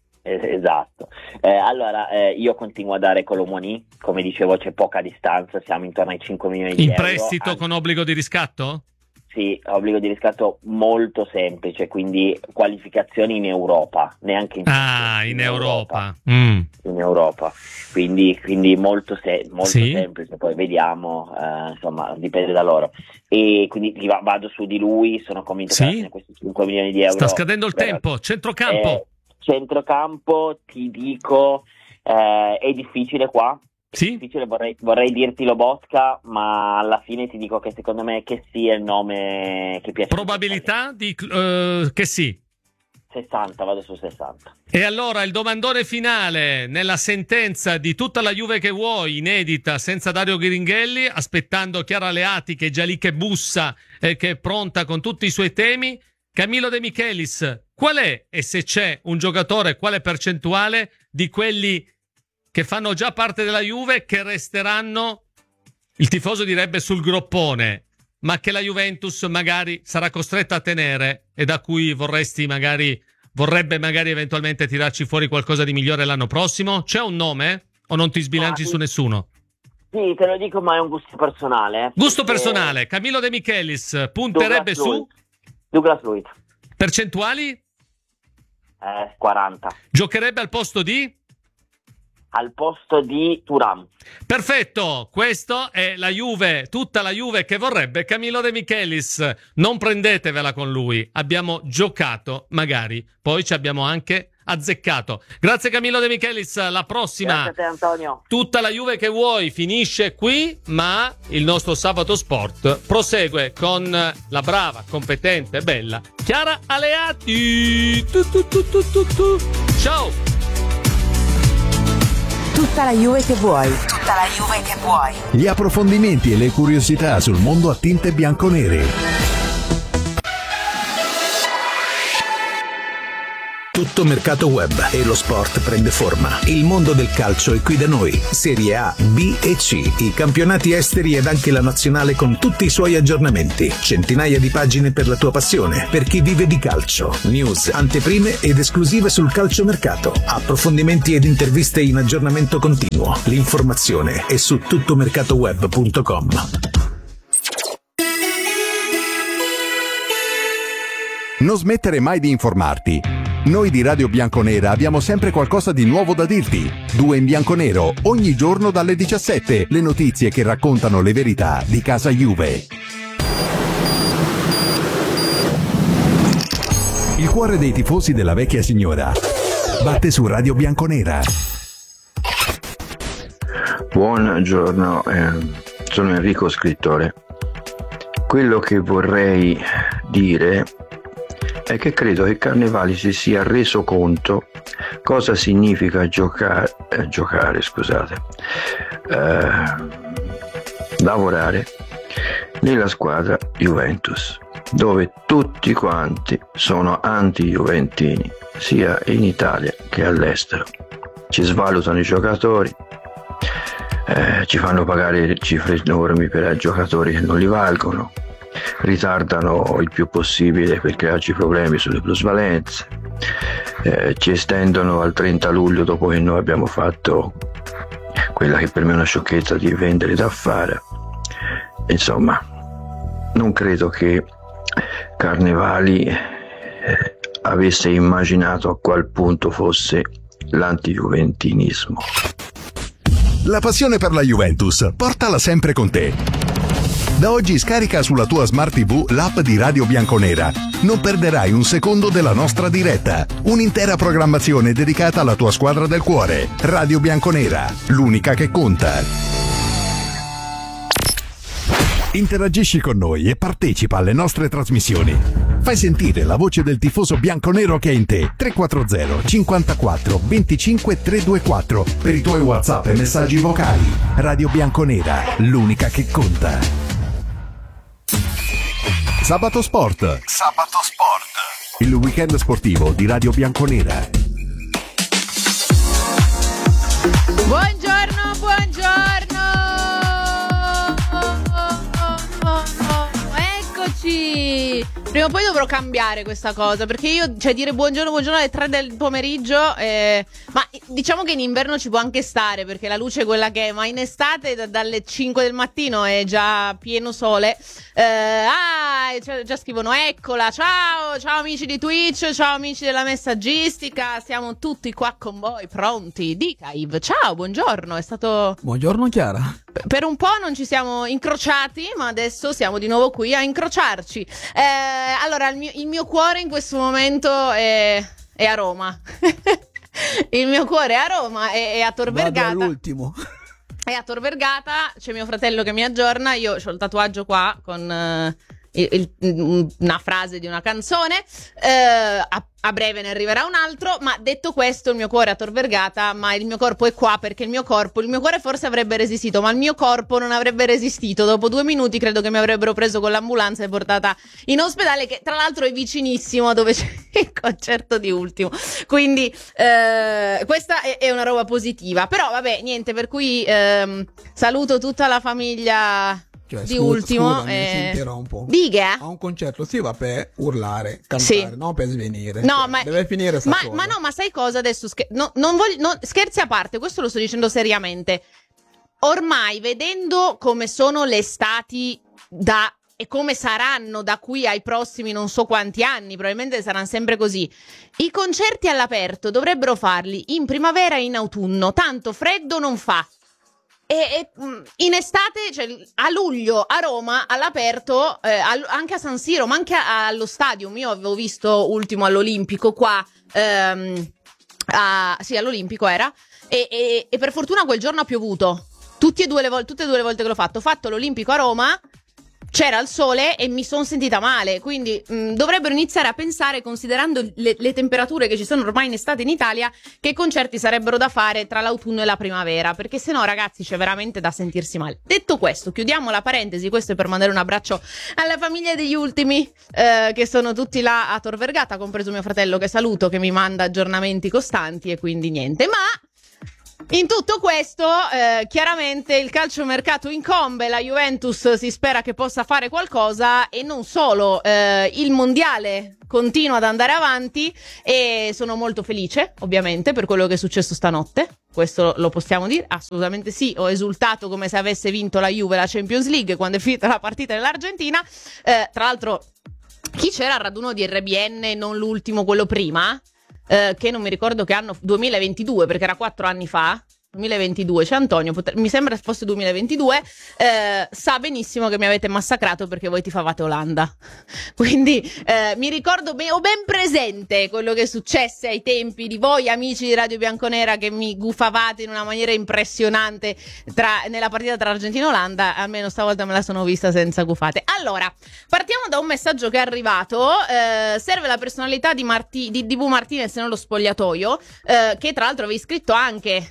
Esatto. Eh, allora eh, io continuo a dare Colomoni, come dicevo c'è poca distanza, siamo intorno ai cinque milioni di in euro. In prestito anche... con obbligo di riscatto? Sì, obbligo di riscatto molto semplice, quindi qualificazioni in Europa, neanche in Ah, in, in Europa. Europa. Mm. In Europa, quindi, quindi molto, se- molto sì. semplice, poi vediamo, eh, insomma, dipende da loro. E quindi vado su di lui, sono convinto sì. che alla fine questi cinque milioni di euro... Sta scadendo il però, tempo, centrocampo. Eh, centrocampo, ti dico, eh, è difficile qua. Sì? Difficile, vorrei, vorrei dirti Lobotka, ma alla fine ti dico che secondo me che sì è il nome che piace. Probabilità di uh, che sì. sessanta, vado su sessanta. E allora il domandone finale nella sentenza di tutta la Juve che vuoi, inedita, senza Dario Ghiringhelli, aspettando Chiara Leati che è già lì che bussa e che è pronta con tutti i suoi temi. Camillo De Michelis, qual è, e se c'è un giocatore, quale percentuale di quelli che fanno già parte della Juve che resteranno, il tifoso direbbe, sul groppone, ma che la Juventus magari sarà costretta a tenere e da cui vorresti magari vorrebbe magari eventualmente tirarci fuori qualcosa di migliore l'anno prossimo? C'è un nome o non ti sbilanci ah, sì. su nessuno? Sì, te lo dico, ma è un gusto personale. Eh, gusto perché... personale. Camillo De Michelis punterebbe Douglas su? Douglas Luiz. Percentuali? Eh, quaranta. Giocherebbe al posto di? al posto di Thuram. Perfetto, questo è la Juve, tutta la Juve che vorrebbe Camillo De Michelis. Non prendetevela con lui, abbiamo giocato, magari poi ci abbiamo anche azzeccato. Grazie Camillo De Michelis, la prossima. Grazie a te, Antonio. Tutta la Juve che vuoi finisce qui, ma il nostro Sabato Sport prosegue con la brava, competente, bella Chiara Aleati. Tu, tu, tu, tu, tu, tu. Ciao. Tutta la Juve che vuoi. Tutta la Juve che vuoi. Gli approfondimenti e le curiosità sul mondo a tinte bianconere. Tutto mercato web e lo sport prende forma. Il mondo del calcio è qui da noi. Serie A, B e C, i campionati esteri ed anche la nazionale con tutti i suoi aggiornamenti. Centinaia di pagine per la tua passione, per chi vive di calcio. News, anteprime ed esclusive sul calciomercato. Approfondimenti ed interviste in aggiornamento continuo. L'informazione è su tuttomercatoweb punto com. Non smettere mai di informarti. Noi di Radio Bianconera abbiamo sempre qualcosa di nuovo da dirti. Due in bianconero, ogni giorno dalle diciassette, le notizie che raccontano le verità di casa Juve. Il cuore dei tifosi della vecchia signora batte su Radio Bianconera. Buongiorno, eh, sono Enrico Scrittore. Quello che vorrei dire è che credo che Carnevali si sia reso conto cosa significa giocare, eh, giocare scusate, eh, lavorare nella squadra Juventus, dove tutti quanti sono anti-juventini, sia in Italia che all'estero. Ci svalutano i giocatori, eh, ci fanno pagare cifre enormi per giocatori che non li valgono, ritardano il più possibile per crearci problemi sulle plusvalenze, eh, ci estendono al trenta luglio dopo che noi abbiamo fatto quella che per me è una sciocchezza di vendere da fare. Insomma, non credo che Carnevali eh, avesse immaginato a qual punto fosse l'antijuventinismo. La passione per la Juventus, portala sempre con te. Da oggi scarica sulla tua Smart tivù l'app di Radio Bianconera. Non perderai un secondo della nostra diretta. Un'intera programmazione dedicata alla tua squadra del cuore. Radio Bianconera, l'unica che conta. Interagisci con noi e partecipa alle nostre trasmissioni. Fai sentire la voce del tifoso bianconero che è in te. tre quattro zero cinquantaquattro venticinque trecentoventiquattro per i tuoi WhatsApp e messaggi vocali. Radio Bianconera, l'unica che conta. Sabato Sport. Sabato Sport. Il weekend sportivo di Radio Bianconera. Buongiorno, buongiorno. Eccoci. Prima o poi dovrò cambiare questa cosa, perché io, cioè, dire buongiorno, buongiorno alle tre del pomeriggio, eh, ma diciamo che in inverno ci può anche stare, perché la luce è quella che è, ma in estate da, dalle cinque del mattino è già pieno sole. Eh, ah, cioè, già scrivono eccola, ciao, ciao amici di Twitch, ciao amici della messaggistica, siamo tutti qua con voi, pronti. Dica Yves, ciao, buongiorno, è stato... Buongiorno Chiara. Per un po' non ci siamo incrociati, ma adesso siamo di nuovo qui a incrociarci. Eh, allora, il mio, il mio cuore in questo momento è, è a Roma. Il mio cuore è a Roma, è, è a Tor Vergata. Vado all'ultimo. È a Tor Vergata, c'è mio fratello che mi aggiorna, io ho il tatuaggio qua con... Uh, Il, il, una frase di una canzone, eh, a, a breve ne arriverà un altro, ma detto questo il mio cuore è a Tor Vergata, ma il mio corpo è qua, perché il mio corpo, il mio cuore forse avrebbe resistito, ma il mio corpo non avrebbe resistito. Dopo due minuti credo che mi avrebbero preso con l'ambulanza e portata in ospedale, che tra l'altro è vicinissimo a dove c'è il concerto di Ultimo, quindi eh, questa è, è una roba positiva. Però vabbè, niente, per cui ehm, saluto tutta la famiglia Cioè, di scu- Ultimo. Scusami, eh... si interrompo. Dica? A un concerto si va per urlare, cantare, sì. non per svenire. No, cioè, ma deve finire sta ma, cosa. ma no, ma sai cosa adesso? Scher- no, non voglio, no, scherzi a parte, questo lo sto dicendo seriamente. Ormai, vedendo come sono le estati da e come saranno da qui ai prossimi non so quanti anni, probabilmente saranno sempre così. I concerti all'aperto dovrebbero farli in primavera e in autunno, tanto freddo non fa. E, e in estate, cioè a luglio a Roma all'aperto, eh, al, anche a San Siro, ma anche a, allo stadium. Io avevo visto ultimo all'Olimpico qua, ehm, a, sì, all'Olimpico era, e, e, e per fortuna quel giorno ha piovuto. Tutti e due le volte, tutte e due le volte che l'ho fatto, ho fatto l'Olimpico a Roma, c'era il sole e mi sono sentita male, quindi mh, dovrebbero iniziare a pensare, considerando le, le temperature che ci sono ormai in estate in Italia, che concerti sarebbero da fare tra l'autunno e la primavera, perché sennò ragazzi c'è veramente da sentirsi male. Detto questo, chiudiamo la parentesi, questo è per mandare un abbraccio alla famiglia degli ultimi, eh, che sono tutti là a Tor Vergata, compreso mio fratello che saluto, che mi manda aggiornamenti costanti, e quindi niente, ma... In tutto questo, eh, chiaramente il calciomercato incombe, la Juventus si spera che possa fare qualcosa, e non solo, eh, il mondiale continua ad andare avanti e sono molto felice, ovviamente, per quello che è successo stanotte. Questo lo possiamo dire? Assolutamente sì, ho esultato come se avesse vinto la Juve la Champions League quando è finita la partita dell'Argentina. Eh, tra l'altro, chi c'era al raduno di R B N, non l'ultimo, quello prima? Uh, che non mi ricordo che anno, duemilaventidue, perché era quattro anni fa, duemilaventidue, c'è Antonio, poter, mi sembra fosse duemilaventidue, uh, sa benissimo che mi avete massacrato perché voi tifavate Olanda. Quindi uh, mi ricordo, be- ho ben presente quello che successe ai tempi di voi amici di Radio Bianconera, che mi gufavate in una maniera impressionante tra, nella partita tra Argentina e Olanda. Almeno stavolta me la sono vista senza gufate. Allora, partiamo da un messaggio che è arrivato. Uh, serve la personalità di, Marti- di Dibu Martinez nello spogliatoio, uh, che tra l'altro avevi scritto anche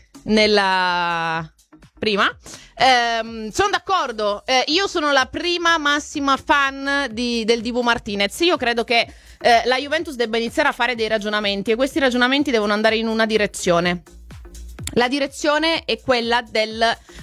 nella prima. ehm, sono d'accordo, eh, io sono la prima massima fan di, del Dibu Martinez. Io credo che eh, la Juventus debba iniziare a fare dei ragionamenti, e questi ragionamenti devono andare in una direzione. La direzione è quella del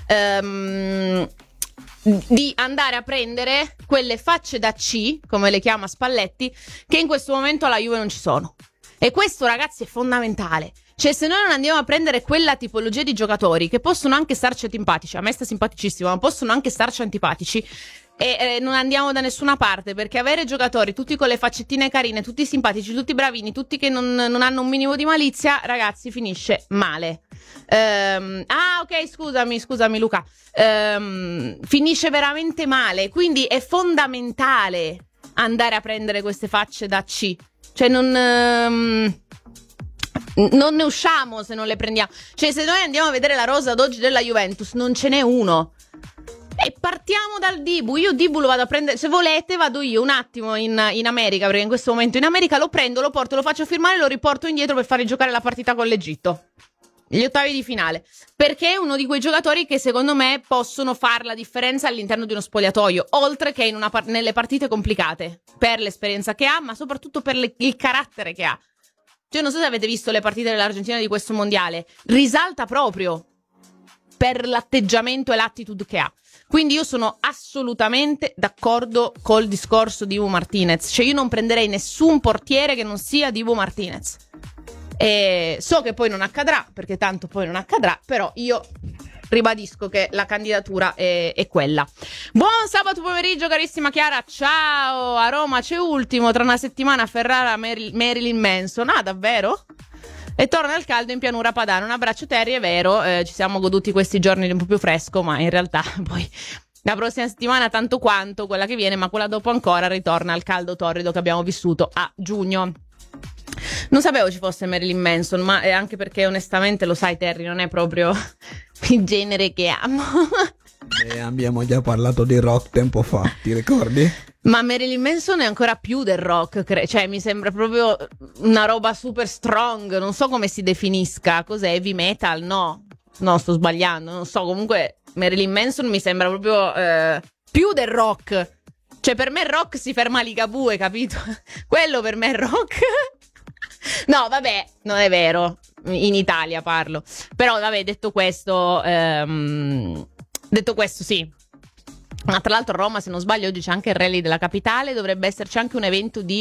ehm, di andare a prendere quelle facce da C, come le chiama Spalletti, che in questo momento alla Juve non ci sono. E questo, ragazzi, è fondamentale. Cioè, se noi non andiamo a prendere quella tipologia di giocatori che possono anche starci antipatici, a me sta simpaticissimo, ma possono anche starci antipatici, e eh, non andiamo da nessuna parte, perché avere giocatori tutti con le faccettine carine, tutti simpatici, tutti bravini, tutti che non, non hanno un minimo di malizia, ragazzi, finisce male. Ehm, ah, ok, scusami, scusami Luca. Ehm, finisce veramente male, quindi è fondamentale andare a prendere queste facce da C. Cioè, non... Ehm, non ne usciamo se non le prendiamo. Cioè, se noi andiamo a vedere la rosa d'oggi della Juventus, non ce n'è uno. E partiamo dal Dibu. Io Dibu lo vado a prendere, se volete vado io un attimo in, in America, perché in questo momento in America lo prendo, lo porto, lo faccio firmare e lo riporto indietro per fargli giocare la partita con l'Egitto, gli ottavi di finale, perché è uno di quei giocatori che secondo me possono fare la differenza all'interno di uno spogliatoio, oltre che in una par- nelle partite complicate, per l'esperienza che ha, ma soprattutto per le- il carattere che ha. Cioè, non so se avete visto le partite dell'Argentina di questo mondiale, risalta proprio per l'atteggiamento e l'attitude che ha. Quindi io sono assolutamente d'accordo col discorso di Dibu Martinez. Cioè, io non prenderei nessun portiere che non sia Dibu Martinez. E so che poi non accadrà, perché tanto poi non accadrà, però io ribadisco che la candidatura è, è quella. Buon sabato pomeriggio, carissima Chiara. Ciao. A Roma c'è ultimo, tra una settimana a Ferrara Mar- Marilyn Manson. Ah, davvero? E torna al caldo in pianura padana. Un abbraccio Terry, è vero, eh, ci siamo goduti questi giorni un po' più fresco, ma in realtà poi la prossima settimana tanto quanto quella che viene, ma quella dopo ancora ritorna al caldo torrido che abbiamo vissuto a giugno. Non sapevo ci fosse Marilyn Manson, ma è anche perché onestamente, lo sai Terry, non è proprio il genere che amo. E abbiamo già parlato di rock tempo fa, ti ricordi? Ma Marilyn Manson è ancora più del rock, cre- cioè mi sembra proprio una roba super strong, non so come si definisca, cos'è, heavy metal? No, no, sto sbagliando, non so, comunque Marilyn Manson mi sembra proprio eh, più del rock. Cioè, per me il rock si ferma a Ligabue, capito? Quello per me è rock. No, vabbè, non è vero. In Italia parlo. Però, vabbè, detto questo, ehm, detto questo, sì. Ma tra l'altro a Roma, se non sbaglio, oggi c'è anche il rally della capitale. Dovrebbe esserci anche un evento di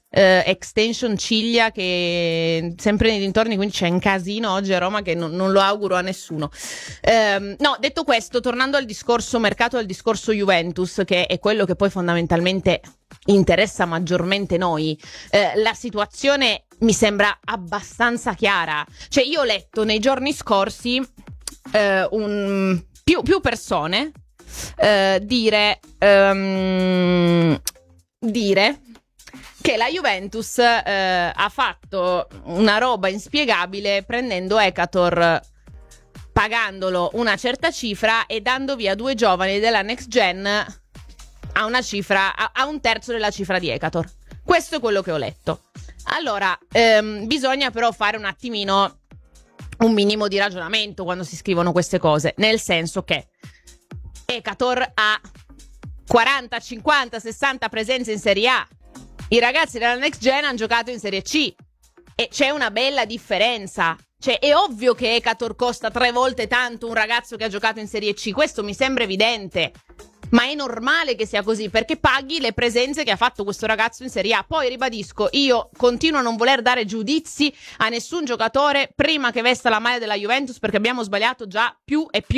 Uh, extension ciglia che sempre nei dintorni, quindi c'è un casino oggi a Roma che non, non lo auguro a nessuno. Um, no, detto questo, tornando al discorso mercato, al discorso Juventus, che è quello che poi fondamentalmente interessa maggiormente noi, uh, la situazione mi sembra abbastanza chiara. Cioè, io ho letto nei giorni scorsi uh, un, più, più persone uh, dire um, dire che la Juventus eh, ha fatto una roba inspiegabile prendendo Ekator, pagandolo una certa cifra e dando via due giovani della next gen a una cifra, a, a un terzo della cifra di Ekator. Questo è quello che ho letto. Allora, ehm, bisogna però fare un attimino un minimo di ragionamento quando si scrivono queste cose, nel senso che Ekator ha quaranta, cinquanta, sessanta presenze in Serie A. I ragazzi della Next Gen hanno giocato in Serie C e c'è una bella differenza. Cioè, è ovvio che Ekator costa tre volte tanto un ragazzo che ha giocato in Serie C, questo mi sembra evidente. Ma è normale che sia così, perché paghi le presenze che ha fatto questo ragazzo in Serie A. Poi ribadisco, io continuo a non voler dare giudizi a nessun giocatore prima che vesta la maglia della Juventus, perché abbiamo sbagliato già più e più